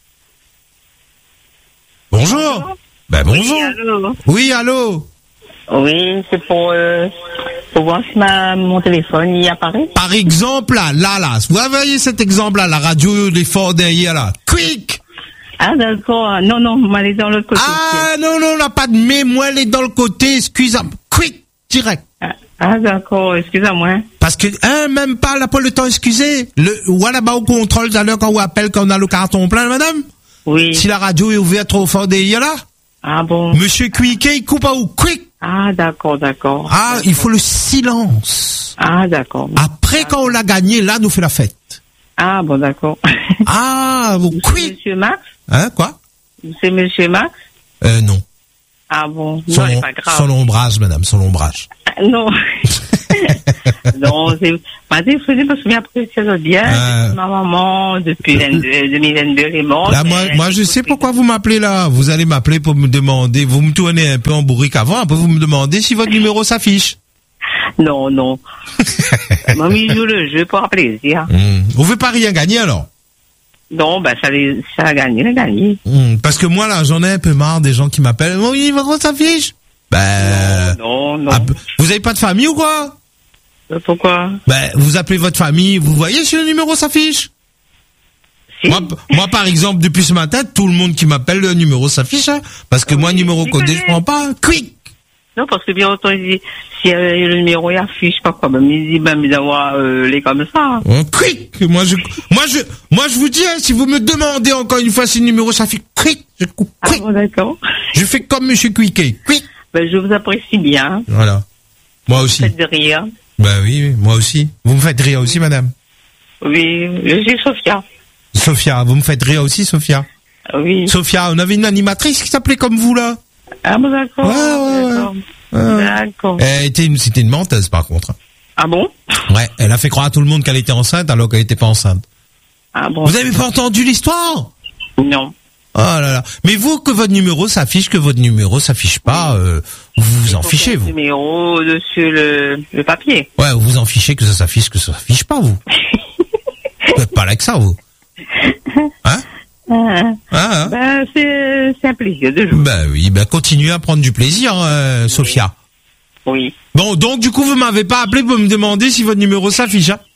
Bonjour. Bonjour. Ben bonjour. Oui, allô. Oui, allô. Oui, c'est pour, euh, pour voir si ma, mon téléphone y apparaît. Par exemple, là, là, là, vous voyez cet exemple-là, la radio, les forts derrière, là. Quick! Ah, d'accord. Non, non, moi, elle est dans l'autre côté. Ah, non, non, on n'a pas de mais, moi, elle est dans le côté, excusez-moi. Quick! Direct. Ah, ah d'accord, excusez-moi. Parce que, hein, même pas, là, pas le temps, excusez. Le, voilà, bah, au contrôle, tout à l'heure, quand on appelle, quand on a le carton plein, madame. Oui. Si la radio est ouverte trop fort derrière, là. Ah bon. Monsieur Quiquet, il coupe à où? Quick! Ah, d'accord, d'accord. Ah, d'accord. il faut le silence. Ah, d'accord. Après, ah. quand on l'a gagné, là, nous fait la fête. Ah, bon, d'accord. Ah, vous quick. Monsieur Max? Hein, quoi? C'est Monsieur Max? Euh, non. Ah bon, son, non, c'est pas grave. Son ombrage, madame, son ombrage. Ah, non. Non, c'est pas téléphoné parce que bien après, ça va bien. Euh. Ma maman, depuis vingt-deux, deux mille vingt-deux, elle est morte. Là, moi, moi, je sais pourquoi vous m'appelez là. Vous allez m'appeler pour me demander, vous me tournez un peu en bourrique avant, après vous me demandez si votre numéro s'affiche. Non, non. Mamie joue le jeu pour un plaisir. Mmh. Vous ne pouvez pas rien gagner alors? Non, ben, ça, les, ça a gagné, ça a gagné. Mmh. Parce que moi, là, j'en ai un peu marre des gens qui m'appellent. Oui, votre s'affiche? Ben. Non, non. Ah, vous avez pas de famille ou quoi? Pourquoi? Ben, vous appelez votre famille, vous voyez si le numéro s'affiche? Si. Moi, moi, par exemple, depuis ce matin, tout le monde qui m'appelle, le numéro s'affiche, hein, parce que oui, moi, numéro codé, je prends pas. Quick! Non, parce que bien autant, il dit, si euh, le numéro est affiche, pas quoi, ben, il dit, ben, d'avoir, euh, les comme ça. Oh, quick! Moi, je, moi, je, moi, je vous dis, hein, si vous me demandez encore une fois si le numéro s'affiche, quick! Je coupe, quick! Ah, bon, d'accord. Je fais comme Monsieur Quicket. Quick! Ben, je vous apprécie bien. Voilà. Moi aussi. Vous faites de rire. Ben oui, moi aussi. Vous me faites rire aussi, madame? Oui, je suis Sophia. Sophia, vous me faites rire aussi, Sophia? Oui. Sophia, on avait une animatrice qui s'appelait comme vous, là. Ah bon, d'accord. Ouais, ouais, d'accord. ouais. D'accord. Elle était une, c'était une menteuse, par contre. Ah bon? Ouais, elle a fait croire à tout le monde qu'elle était enceinte alors qu'elle était pas enceinte. Ah bon? Vous avez pas entendu l'histoire? Non. Oh là là. Mais vous, que votre numéro s'affiche, que votre numéro s'affiche pas, euh, vous vous en fichez, vous. Numéro dessus le, le papier. Ouais, vous vous en fichez que ça s'affiche, que ça s'affiche pas, vous. Vous êtes pas là que ça, vous. Hein? Ah, ah, ben, c'est, c'est un plaisir de jouer. Ben oui, ben continuez à prendre du plaisir, euh, Sophia. Oui. Bon, donc du coup, vous m'avez pas appelé pour me demander si votre numéro s'affiche, hein?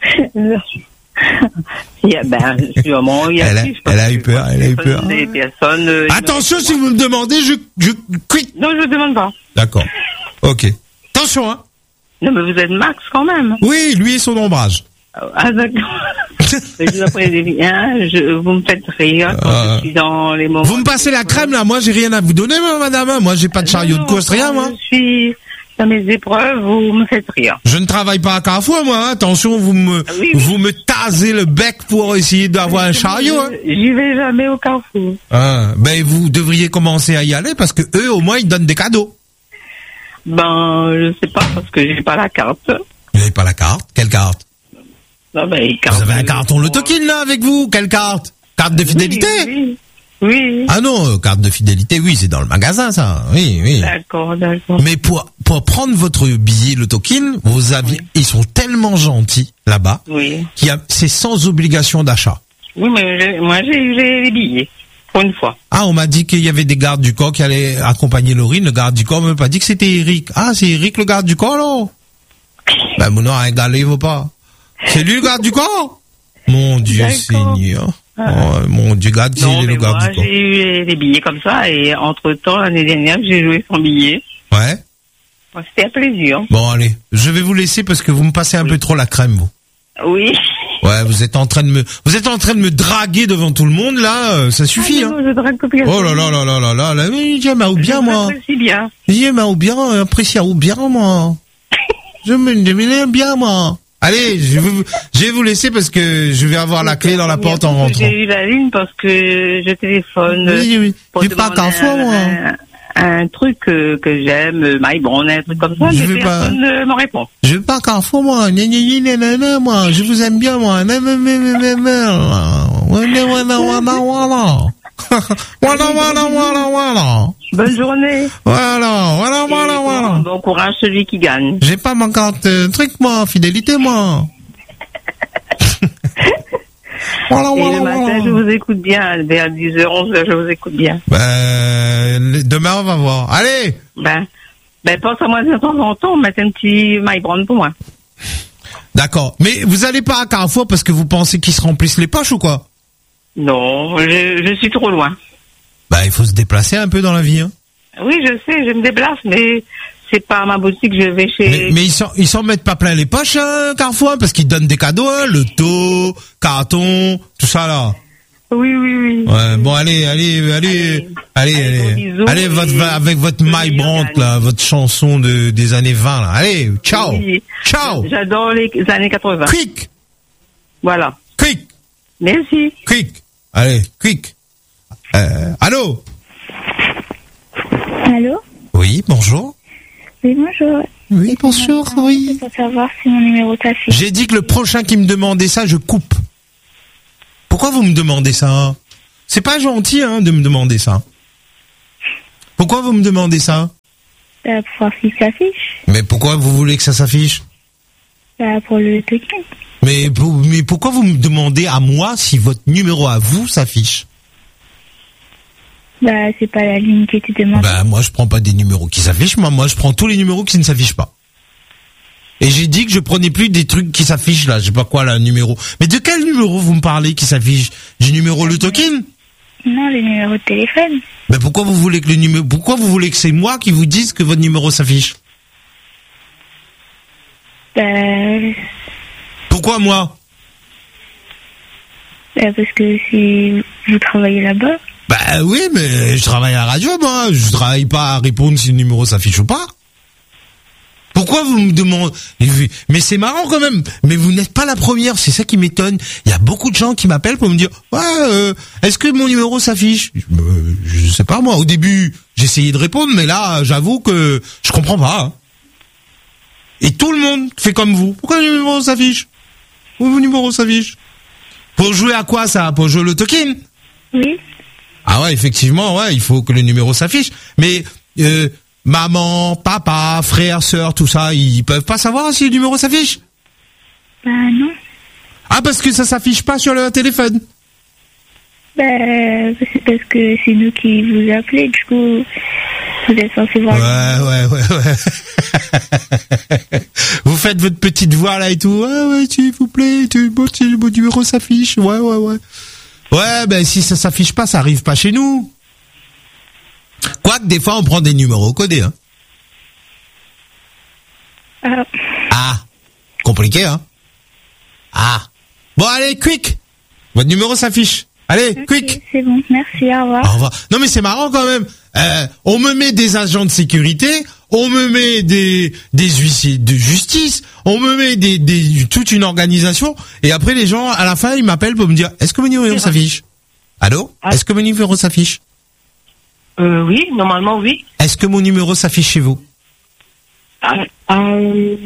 Il y a, ben, sûrement, il y a elle, a, plus, elle a eu peur, elle a eu peur. Des personnes, euh, attention, si vous me demandez, je, je quitte. Non, je ne demande pas. D'accord. Ok. Attention, hein. Non, mais vous êtes Max quand même. Oui, lui et son ombrage. Ah, d'accord. Je vous apprécie bien, je, vous me faites rire quand euh, je suis dans les moments. Vous me passez la crème, là. Moi, j'ai rien à vous donner, madame. Moi, j'ai pas de chariot non, de course, rien, moi. Je suis dans mes épreuves, vous me faites rire. Je ne travaille pas à Carrefour, moi. Hein. Attention, vous me, ah, oui, oui. vous me tasez le bec pour essayer d'avoir un chariot. Hein. J'y vais jamais au Carrefour. Ah, ben, vous devriez commencer à y aller parce que eux, au moins, ils donnent des cadeaux. Ben, je sais pas parce que j'ai pas la carte. Vous n'avez pas la carte? Quelle carte? Non, ben, carte. Vous avez un carton Lotokin, là, avec vous? Quelle carte? Carte de fidélité? Oui, oui. oui. Ah non, carte de fidélité, oui, c'est dans le magasin, ça. Oui, oui. D'accord, d'accord. Mais pour, pour prendre votre billet Lotokin, vous aviez, oui. ils sont tellement gentils, là-bas. Oui. Qu'il y a, c'est sans obligation d'achat. Oui, mais j'ai, moi, j'ai eu les billets. Pour une fois. Ah, on m'a dit qu'il y avait des gardes du corps qui allaient accompagner Laurine. Le garde du corps m'a pas dit que c'était Eric. Ah, c'est Eric, le garde du corps, là? Ben, mon nom, un gars, il vaut pas. C'est lui, le garde du corps? Mon Dieu, d'accord. Seigneur. Ah. Oh, mon Dieu, garde, il est le garde moi, du corps. J'ai eu les billets comme ça, et entre-temps, l'année dernière, j'ai joué son billet. Ouais. Bon, c'était un plaisir. Bon, allez. Je vais vous laisser parce que vous me passez un oui. peu trop la crème, vous. Oui. Ouais, vous êtes en train de me, vous êtes en train de me draguer devant tout le monde, là, ça suffit, ah, non, hein. Je drague tout bien. Oh là là là là là là là, mais j'aime à ou bien, moi. J'apprécie bien. J'aime à ou bien, apprécie à ou bien, moi. Je me demande bien, moi. Allez, je vais vous, je vais vous laisser parce que je vais avoir la clé dans la porte en rentrant. J'ai eu la ligne parce que je téléphone. Oui, oui. Pour pas Carrefour, moi. Un, un truc que, que j'aime, Maïbron, un truc comme ça, je mais personne ne pas... me répond. Je veux pas Carrefour, moi. Gna, gna, gna, gna, gna, moi. Je vous aime bien, moi. Gna, gna, gna, gna, gna, gna. Voilà, voilà, voilà, voilà. Voilà, voilà, voilà, voilà. Bonne journée. Voilà, voilà, voilà, voilà. Bon courage, celui qui gagne. J'ai pas ma carte euh, truc, moi. Fidélité, moi. Voilà, et voilà, le matin, voilà. Je vous écoute bien. Vers dix heures, onze heures, je vous écoute bien. Ben, demain, on va voir. Allez! Ben, ben, pense à moi de temps en temps, mettez un petit MyBrand pour moi. D'accord. Mais vous allez pas à Carrefour parce que vous pensez qu'ils se remplissent les poches ou quoi? Non, je, je suis trop loin. Bah, il faut se déplacer un peu dans la vie, hein. Oui, je sais, je me déplace, mais c'est pas à ma boutique, je vais chez... Mais, mais ils s'en, ils s'en mettent pas plein les poches, hein, Carrefour, parce qu'ils donnent des cadeaux, hein, le taux, carton, tout ça, là. Oui, oui, oui. Ouais, bon, allez, allez, allez, allez, allez, allez, allez votre, avec votre MyBrand, là, votre chanson de, des années vingt, là. Allez, ciao. Oui. Ciao. J'adore les années quatre-vingts. Quick. Voilà. Quick. Merci. Quick. Allez, quick. Euh, allô? Allô? Oui, bonjour. Oui, bonjour. Oui, bonjour, oui. C'est pour savoir si mon numéro s'affiche. J'ai dit que le prochain qui me demandait ça, je coupe. Pourquoi vous me demandez ça? C'est pas gentil, hein, de me demander ça. Pourquoi vous me demandez ça? Bah, pour voir s'il s'affiche. Mais pourquoi vous voulez que ça s'affiche? Bah, pour le token. Mais, mais pourquoi vous me demandez à moi si votre numéro à vous s'affiche? Bah, c'est pas la ligne qui était demandée. Bah, moi, je prends pas des numéros qui s'affichent. Moi, moi, je prends tous les numéros qui ne s'affichent pas. Et j'ai dit que je prenais plus des trucs qui s'affichent, là. Je sais pas quoi, là, numéro. Mais de quel numéro vous me parlez qui s'affiche? Du numéro le token? Non, le numéro de téléphone. Mais pourquoi vous voulez que le numéro, pourquoi vous voulez que c'est moi qui vous dise que votre numéro s'affiche? Bah. Pourquoi moi? Bah, parce que si vous travaillez là-bas. Bah oui, mais je travaille à la radio, moi. Je travaille pas à répondre si le numéro s'affiche ou pas. Pourquoi vous me demandez? Mais c'est marrant quand même. Mais vous n'êtes pas la première, c'est ça qui m'étonne. Il y a beaucoup de gens qui m'appellent pour me dire ouais, euh, est-ce que mon numéro s'affiche? euh, Je sais pas moi. Au début, j'essayais de répondre, mais là, j'avoue que je comprends pas. Hein. Et tout le monde fait comme vous. Pourquoi le numéro s'affiche? Où mon numéro s'affiche? Pour jouer à quoi ça? Pour jouer le token? Oui. Ah ouais, effectivement, ouais, il faut que le numéro s'affiche. Mais euh, maman, papa, frère, sœur, tout ça, ils peuvent pas savoir si le numéro s'affiche? Bah non. Ah, parce que ça s'affiche pas sur le téléphone? Bah, c'est parce que c'est nous qui vous appelez, du coup, vous êtes censé voir. Ouais, ouais, ouais, ouais. Vous faites votre petite voix là et tout. Ah ouais, s'il vous plaît, tu, bon, mon numéro s'affiche. Ouais, ouais, ouais. Ouais, ben si ça s'affiche pas, ça arrive pas chez nous. Quoique des fois on prend des numéros codés, hein. Ah. Ah, compliqué, hein. Ah. Bon, allez, quick. Votre numéro s'affiche. Allez, Okay, quick. c'est bon, merci, au revoir. Au revoir. Non mais c'est marrant quand même. Euh, on me met des agents de sécurité, on me met des des huissiers de justice, on me met des des toute une organisation et après les gens à la fin ils m'appellent pour me dire est-ce que mon numéro s'affiche? Allô? Est-ce que mon numéro s'affiche? Euh, oui, normalement oui. Est-ce que mon numéro s'affiche chez vous? Ah, euh,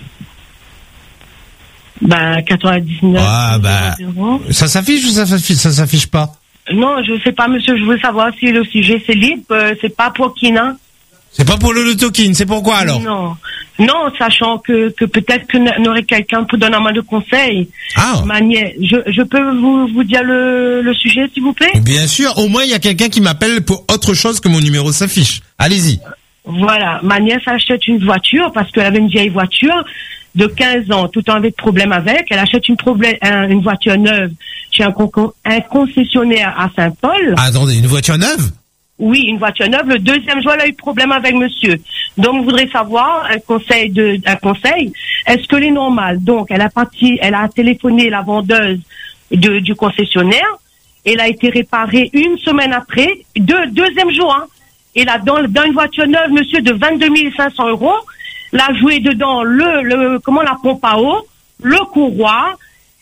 bah, quatre-vingt-dix-neuf. Ah, bah, ça s'affiche ou ça s'affiche, ça s'affiche pas? Non, je sais pas, monsieur, je veux savoir si le sujet c'est libre, euh, c'est pas pour Kina. C'est pas pour le Lotokin, c'est pourquoi alors? Non, non, sachant que, que peut-être que n- n'aurait quelqu'un pour donner un mal de conseil. Ah. Ma nièce, je, je peux vous, vous dire le, le sujet, s'il vous plaît? Bien sûr, au moins il y a quelqu'un qui m'appelle pour autre chose que mon numéro s'affiche. Allez-y. Voilà, ma nièce achète une voiture parce qu'elle avait une vieille voiture de quinze ans, tout en avec problème avec. Elle achète une, problème, un, une voiture neuve chez un, con, un concessionnaire à Saint-Paul. Ah, attendez, une voiture neuve? Oui, une voiture neuve. Le deuxième jour, elle a eu problème avec monsieur. Donc, je voudrais savoir un conseil de, un conseil. Est-ce que c'est normal? Donc, elle a parti, elle a téléphoné la vendeuse de, du concessionnaire. Elle a été réparée une semaine après, deux, deuxième jour, hein. Et là, dans, dans une voiture neuve, monsieur, de vingt-deux mille cinq cents euros, l'a joué dedans le, le, comment, la pompe à eau, le courroie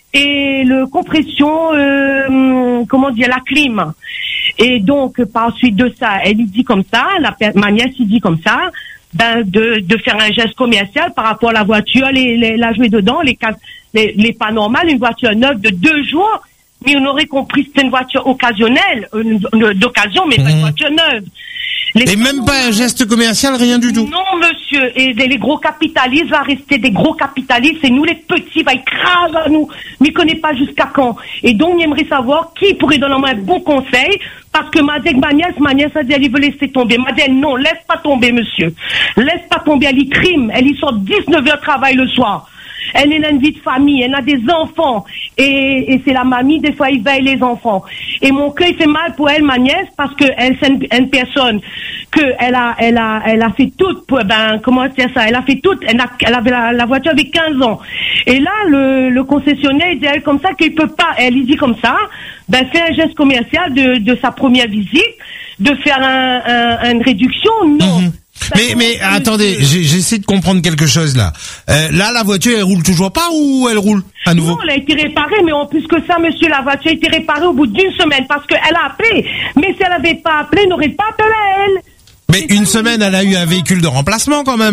et le compression, euh, comment dire, la clim. Et donc, par suite de ça, elle lui dit comme ça, la, ma nièce, il dit comme ça, ben, de, de faire un geste commercial par rapport à la voiture, les, les, la jouer dedans, les, les, les pas normales, une voiture neuve de deux jours, mais on aurait compris que c'était une voiture occasionnelle, une, une, d'occasion, mais mmh. pas une voiture neuve. Les et même pas un geste commercial, rien du tout. Non, monsieur. Et les gros capitalistes va rester des gros capitalistes et nous, les petits, va écraser à nous. Mais ne connaît pas jusqu'à quand. Et donc, j'aimerais savoir qui pourrait donner un bon conseil. Parce que ma dit, ma nièce, ma nièce a dit, elle veut laisser tomber. Ma dit, non, laisse pas tomber, monsieur. Laisse pas tomber. Elle y crime. Elle y sort dix-neuf heures de travail le soir. Elle a une vie de famille, elle a des enfants et, et c'est la mamie, des fois, il veille les enfants. Et mon cœur, il fait mal pour elle, ma nièce, parce que elle, c'est une, une personne que elle a, elle a, elle a fait tout, pour, ben, comment dire ça, elle a fait tout, elle, a, elle avait la, la voiture avec quinze ans. Et là, le, le concessionnaire, il dit à elle comme ça qu'il peut pas, elle lui dit comme ça, ben, fait un geste commercial de, de sa première visite, de faire un, un, une réduction, non. Mmh. Mais, mais attendez, j'ai, j'essaie de comprendre quelque chose là. Euh, là, la voiture, elle roule toujours pas ou elle roule à nouveau? Non, elle a été réparée, mais en plus que ça, monsieur, la voiture a été réparée au bout d'une semaine parce qu'elle a appelé. Mais si elle n'avait pas appelé, elle n'aurait pas appelé à elle. Mais une semaine, elle a eu un véhicule de remplacement quand même.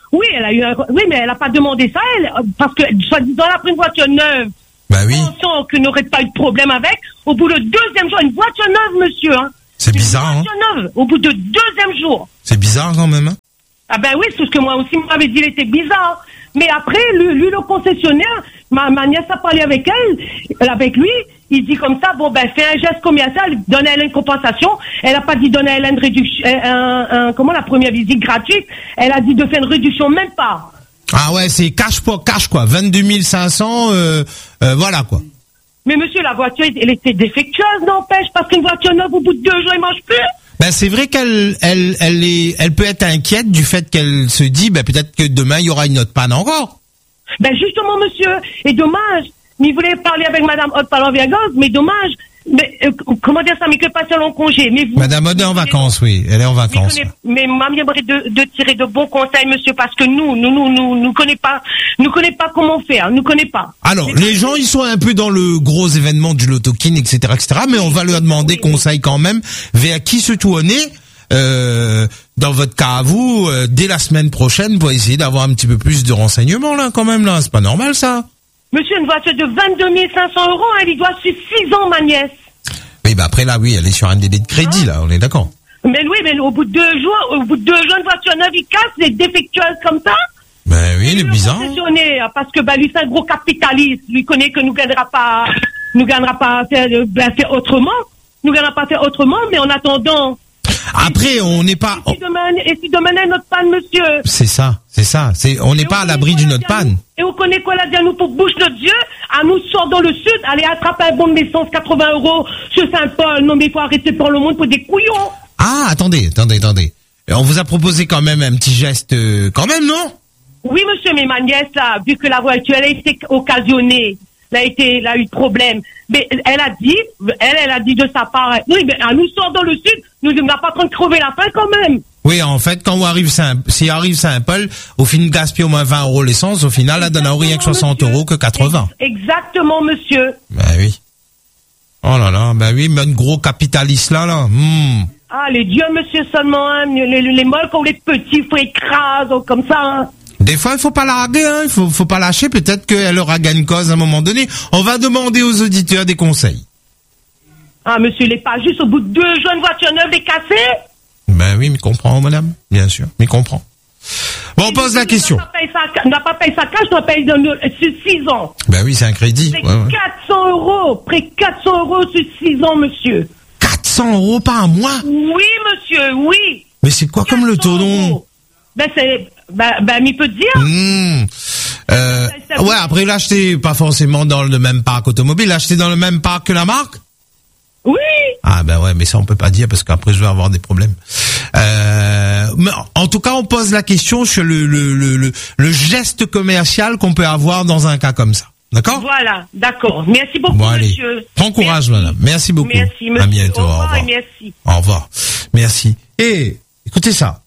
Oui, elle a eu un... Oui, mais elle a pas demandé ça, elle, parce que, soi-disant, elle a pris une voiture neuve. Bah oui. Pensant qu'il n'aurait pas eu de problème avec. Au bout du deuxième jour, une voiture neuve, monsieur, hein. C'est bizarre, une voiture hein. neuve, au bout du deuxième jour. C'est bizarre quand même, hein. Ah ben oui, c'est ce que moi aussi m'avait dit, il était bizarre. Mais après, lui, lui le concessionnaire, ma, ma nièce a parlé avec elle, avec lui, il dit comme ça, bon ben fais un geste commercial, donne à elle une compensation. Elle a pas dit donner à elle une réduction, un, un, comment la première visite gratuite, elle a dit de faire une réduction, même pas. Ah ouais, c'est cash pour cash quoi, vingt-deux mille cinq cents, euh, euh, voilà quoi. Mais monsieur, la voiture, elle était défectueuse, n'empêche, parce qu'une voiture neuve, au bout de deux jours, elle mange plus. Ben c'est vrai qu'elle, elle, elle est, elle peut être inquiète du fait qu'elle se dit, ben peut-être que demain il y aura une autre panne encore. Ben justement, monsieur, et dommage, il voulait parler avec Madame Haute Palanvergos, mais dommage, mais euh, comment dire ça, mais que pas en congé. Mais vous, Madame Haute est en vacances, oui, elle est en vacances. Mais, mais moi, j'aimerais de, de tirer de bons conseils, monsieur, parce que nous, nous, nous, nous, nous connaît pas, nous connaît pas comment faire, nous connaît pas. Alors, les gens, ils sont un peu dans le gros événement du Lotokin, et cetera, et cetera, mais on va leur demander oui, conseil quand même, vers qui se tourner, euh, dans votre cas à vous, euh, dès la semaine prochaine, pour essayer d'avoir un petit peu plus de renseignements, là, quand même, là. C'est pas normal, ça. Monsieur, une voiture de vingt-deux mille cinq cents euros, elle y doit suivre six ans, ma nièce. Oui, bah après, là, oui, elle est sur un délai de crédit, là, on est d'accord. Mais oui, mais au bout de deux jours, au bout de deux jours, une voiture neuve, il casse, elle est défectueuse comme ça. Ben oui, il est bizarre. Parce que, bah, lui, c'est un gros capitaliste. Lui connaît que nous gagnera pas, nous gagnera pas à faire, ben, faire autrement. Nous gagnera pas à faire autrement, mais en attendant. Après, on n'est pas. Et si demain, et si demain, notre panne, monsieur. C'est ça, c'est ça. C'est, on n'est pas à l'abri d'une autre panne. Et on connaît quoi là, dire nous pour bouche notre Dieu, à nous sort dans le sud, aller attraper un bon de naissance, quatre-vingts euros, sur Saint-Paul. Non, mais il faut arrêter pour le monde pour des couillons. Ah, attendez, attendez, attendez. On vous a proposé quand même un petit geste, euh, quand même, non? Oui, monsieur, mais ma nièce, là, vu que la voiture, elle a été occasionnée, elle a été, elle a eu de problème. Mais elle a dit, elle, elle a dit de sa part, oui, mais à nous sort dans le sud, nous ne sommes pas en train de crever la faim quand même. Oui, en fait, quand on arrive Saint, si arrive Saint-Paul, au final, gaspille au moins vingt euros l'essence, au final, là, donne rien que soixante euros que quatre-vingts. Exactement, monsieur. Ben oui. Oh là là, ben oui, mais un gros capitaliste là, là. Hmm. Ah, les dieux, monsieur, seulement, hein, les, les, les molles, quand les petits, faut écraser, comme ça, hein. Des fois, il faut pas larguer, hein. Il faut, faut pas lâcher. Peut-être qu'elle aura gagne cause à un moment donné. On va demander aux auditeurs des conseils. Ah, monsieur, il est pas juste au bout de deux jours, une voiture neuve est cassée? Ben oui, mais comprend, madame. Bien sûr, mais comprend. Bon, on pose la question. On n'a pas payé sa cash, on a payé sur six ans. Ben oui, c'est un crédit. C'est ouais, ouais. quatre cents euros, près quatre cents euros sur six ans, monsieur. quatre cents euros par mois? Oui, monsieur, oui. Mais c'est quoi comme le taux, non? Ben, c'est, ben, ben, il peut dire. Mmh. Euh, ouais, après, l'acheter pas forcément dans le même parc automobile, l'acheter dans le même parc que la marque? Oui. Ah, ben ouais, mais ça, on peut pas dire parce qu'après, je vais avoir des problèmes. Euh, mais en tout cas, on pose la question sur le, le, le, le, le geste commercial qu'on peut avoir dans un cas comme ça. D'accord? Voilà, d'accord. Merci beaucoup, bon, allez. monsieur. Prends courage, merci. Madame. Merci beaucoup. Merci, monsieur. À bientôt. Au revoir, au revoir. et merci. Au revoir. Merci. Et, écoutez ça.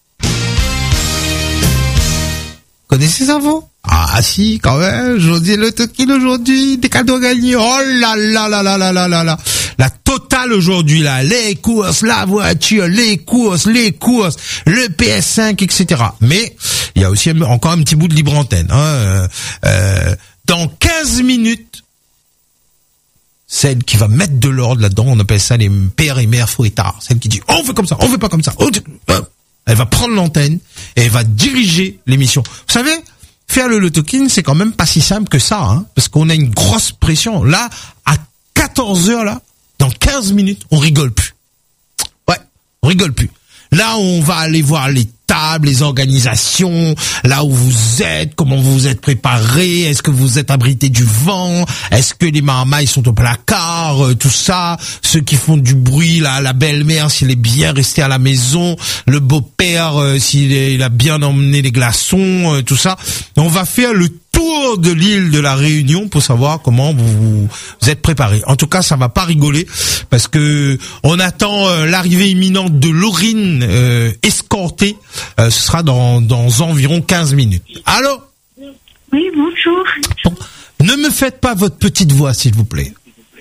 Connaissez ça, vous? Ah, si, quand même. Aujourd'hui, le Lotokin aujourd'hui, des cadeaux gagnés. Oh là là là là là là là là. La totale aujourd'hui, là. Les courses, la voiture, les courses, les courses, le P S cinq, et cetera. Mais, il y a aussi encore un petit bout de libre antenne, hein. Euh, euh, dans quinze minutes, celle qui va mettre de l'ordre là-dedans, on appelle ça les pères et mères fouettards. Celle qui dit, oh, on fait comme ça, on fait pas comme ça. Oh, elle va prendre l'antenne et elle va diriger l'émission. Vous savez, faire le Lotokin, c'est quand même pas si simple que ça, hein, parce qu'on a une grosse pression. Là, à quatorze heures, là, dans quinze minutes, on rigole plus. Ouais, on rigole plus. Là, on va aller voir les tables, les organisations, là où vous êtes, comment vous vous êtes préparés, est-ce que vous êtes abrité du vent, est-ce que les marmailles sont au placard, euh, tout ça, ceux qui font du bruit, là, la belle-mère, s'il est bien resté à la maison, le beau-père, euh, s'il est, il a bien emmené les glaçons, euh, tout ça. On va faire le tour de l'île de la Réunion pour savoir comment vous vous êtes préparés. En tout cas, ça va pas rigoler parce que on attend euh, l'arrivée imminente de Laurine euh, escortée. Euh, ce sera dans dans environ quinze minutes. Allô? Oui, bonjour. Bon, ne me faites pas votre petite voix, s'il vous plaît.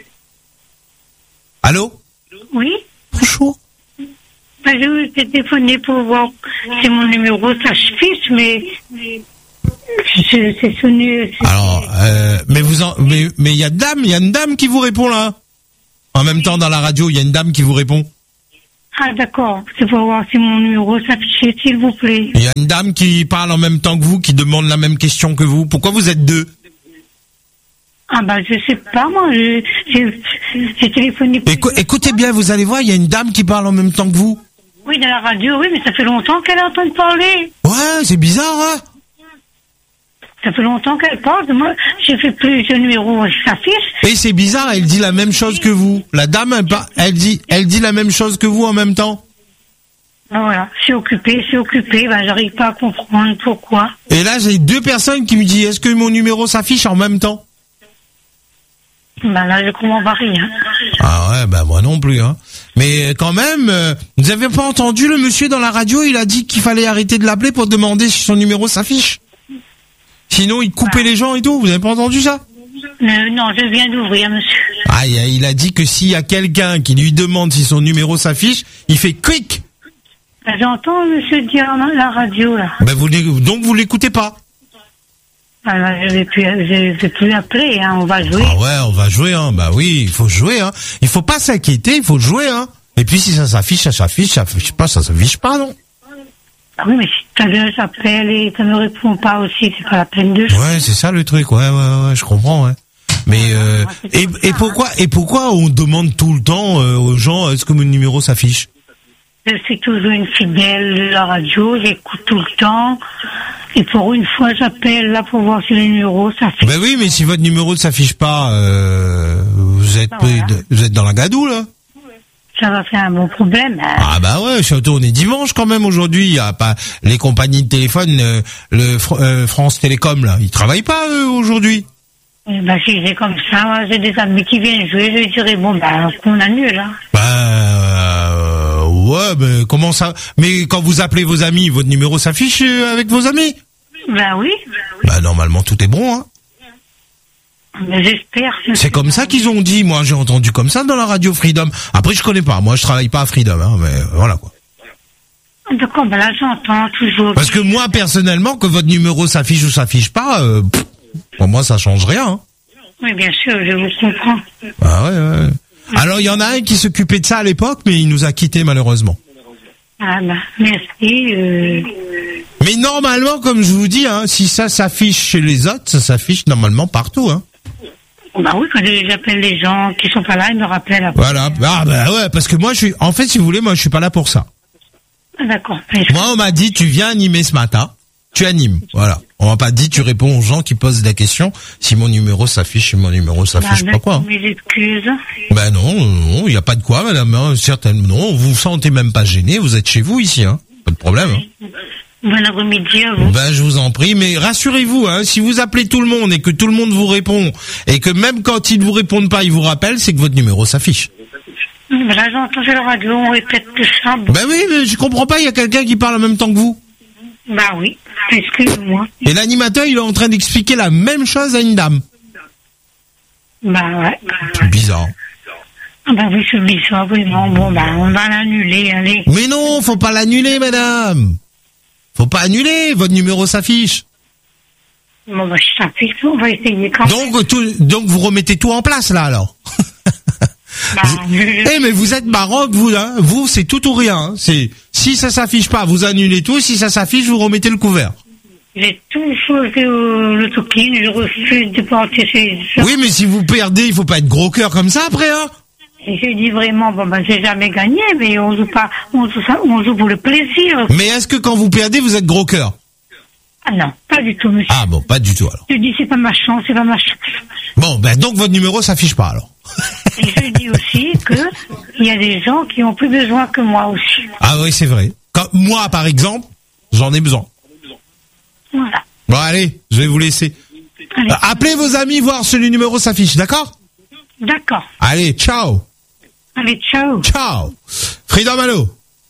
Allô? Oui. Bonjour. Ben, je vous ai téléphoné pour voir si mon numéro s'affiche, mais c'est c'est sonné. c'est- Alors, euh, mais vous en, mais mais il y a une dame, il y a une dame qui vous répond là. En même temps, dans la radio, il y a une dame qui vous répond. Ah d'accord, c'est pour voir si mon numéro s'affiche, s'il vous plaît. Il y a une dame qui parle en même temps que vous, qui demande la même question que vous. Pourquoi vous êtes deux? Ah bah je sais pas, moi, je- j'ai j'ai téléphoné. Écou- écoutez bien, vous allez voir, il y a une dame qui parle en même temps que vous. Oui, dans la radio, oui, mais ça fait longtemps qu'elle est en train de parler. Ouais, c'est bizarre, hein? Ça fait longtemps qu'elle parle. Moi, j'ai fait plusieurs numéros qui s'affichent. Et c'est bizarre, elle dit la même chose que vous. La dame, elle, par- elle dit, elle dit la même chose que vous en même temps. Ben voilà, je suis occupée, je suis occupée, ben j'arrive pas à comprendre pourquoi. Et là, j'ai deux personnes qui me disent, est-ce que mon numéro s'affiche en même temps? Ben là, je comprends pas rien. Ah ouais, bah moi non plus, hein. Mais quand même, euh, vous avez pas entendu le monsieur dans la radio, il a dit qu'il fallait arrêter de l'appeler pour demander si son numéro s'affiche. Sinon, il coupait les gens et tout, vous avez pas entendu ça? Euh, non, je viens d'ouvrir, monsieur. Ah, il a- il a dit que s'il y a quelqu'un qui lui demande si son numéro s'affiche, il fait quick. Ben, j'entends monsieur dire à la radio, là. Ben vous l'é- donc vous l'écoutez pas. Ben, là, je vais plus, je vais plus appeler, hein, on va jouer. Ah ouais, on va jouer, hein. Bah oui, il faut jouer, hein. Il faut pas s'inquiéter, il faut jouer, hein. Et puis si ça s'affiche, ça s'affiche, ça s'affiche pas, ça s'affiche pas, non? Ah oui, mais si quelqu'un s'appelle et ça ne répond pas aussi, c'est pas la peine de jouer. Ouais, c'est ça le truc, ouais, ouais, ouais, je comprends, ouais. Mais euh, et, et pourquoi et pourquoi on demande tout le temps euh, aux gens est-ce que mon numéro s'affiche? Je suis toujours une fidèle de la radio, j'écoute tout le temps. Et pour une fois, j'appelle là pour voir si le numéro s'affiche. Ben oui, mais si votre numéro ne s'affiche pas, euh, vous êtes Ben voilà. vous êtes dans la gadoue là. Ça va faire un bon problème. Hein. Ah bah ouais, surtout on est dimanche quand même aujourd'hui. Il y a pas les compagnies de téléphone, euh, le Fr- euh, France Télécom là, ils travaillent pas eux aujourd'hui. Eh ben, si c'est comme ça, moi, j'ai des amis qui viennent jouer, je dirais bon ben qu'on annule. Hein. Bah euh, ouais, mais comment ça? Mais quand vous appelez vos amis, votre numéro s'affiche euh, avec vos amis? Ben oui. Bah normalement tout est bon, hein. Mais j'espère. que- C'est comme ça qu'ils ont dit. Moi, j'ai entendu comme ça dans la radio Freedom. Après, je connais pas. Moi, je travaille pas à Freedom, hein, mais voilà quoi. D'accord, ben là j'entends toujours. Parce que moi, personnellement, que votre numéro s'affiche ou s'affiche pas, euh, pff, pour moi, ça change rien. Hein. Oui, bien sûr, je vous comprends. Ah ouais, ouais. Alors, il y en a un qui s'occupait de ça à l'époque, mais il nous a quittés malheureusement. Ah ben, merci. Euh... Mais normalement, comme je vous dis, hein, si ça s'affiche chez les autres, ça s'affiche normalement partout. Hein. Bah oui, quand j'appelle les gens qui sont pas là, ils me rappellent après. Voilà. Ah bah ouais, parce que moi, je suis. En fait, si vous voulez, moi, je suis pas là pour ça. Ah, d'accord. Moi, on m'a dit, tu viens animer ce matin. Tu animes, voilà. On m'a pas dit, tu réponds aux gens qui posent des questions. Si mon numéro s'affiche, si mon numéro s'affiche Bah, pas quoi. mes excuses. Ben non, non, il y a pas de quoi, madame. Hein, certainement, non. Vous vous sentez même pas gêné. Vous êtes chez vous ici, hein. Pas de problème. Hein. Bon après-midi à vous. Ben je vous en prie, mais rassurez-vous, hein, si vous appelez tout le monde et que tout le monde vous répond et que même quand ils vous répondent pas, ils vous rappellent, c'est que votre numéro s'affiche. Ben là, j'entends sur la radio, on répète tout ça. Bon. Ben oui, mais je comprends pas. Il y a quelqu'un qui parle en même temps que vous. Bah oui, excuse-moi. Et l'animateur, il est en train d'expliquer la même chose à une dame. Bah ouais. C'est bizarre. Ah bah oui, c'est bizarre, vraiment. Bon, bah on va l'annuler, allez. Mais non, faut pas l'annuler, madame. Faut pas annuler, votre numéro s'affiche. Bon, bah je t'appuie, on va essayer quand même. Donc, tout, donc vous remettez tout en place, là, alors. Bah, Eh, mais vous êtes marrant que vous, hein. Vous, c'est tout ou rien, hein. C'est, si ça s'affiche pas, vous annulez tout, si ça s'affiche, vous remettez le couvert. j'ai toujours fait euh, le token, je refuse de porter ces gens. Oui, mais si vous perdez, il faut pas être gros cœur comme ça, après, hein. Et je dis vraiment, bon, bah j'ai jamais gagné, mais on joue pas, on joue, ça, on joue pour le plaisir. Mais est-ce que quand vous perdez, vous êtes gros cœur? Ah non, pas du tout, monsieur. Ah bon, pas du tout, alors. Je dis, c'est pas ma chance, c'est pas ma chance. Bon, ben, donc votre numéro s'affiche pas, alors. Et je dis aussi que il y a des gens qui ont plus besoin que moi aussi. Ah oui, c'est vrai. Quand, moi, par exemple, j'en ai besoin. Voilà. Bon, allez, je vais vous laisser. Allez. Euh, appelez vos amis, voir si le numéro s'affiche, d'accord? D'accord. Allez, ciao. Allez, ciao. Ciao. Freedom, allô?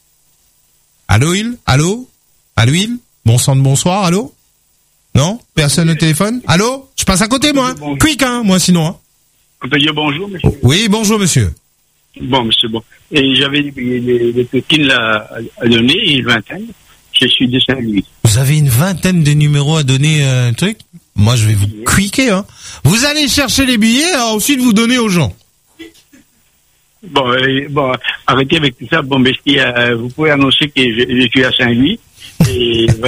Allô, il? Allô? Allô, il? Bon sang de bonsoir, allô? Non? Personne au téléphone? Allô? Je passe à côté, moi. Hein. Quick, hein, moi, sinon, hein. On peut dire bonjour, monsieur. Oui, bonjour, monsieur. Bon, monsieur, bon. Et j'avais des, des, des tokens là à donner, une vingtaine. je suis de Saint-Louis. Vous avez une vingtaine de numéros à donner euh, un truc. Moi, je vais vous cliquer. Hein. Vous allez chercher les billets, ensuite vous donnez aux gens. Bon, euh, bon, arrêtez avec tout ça. Bon, mais si, euh, vous pouvez annoncer que je, je suis à Saint-Louis. Et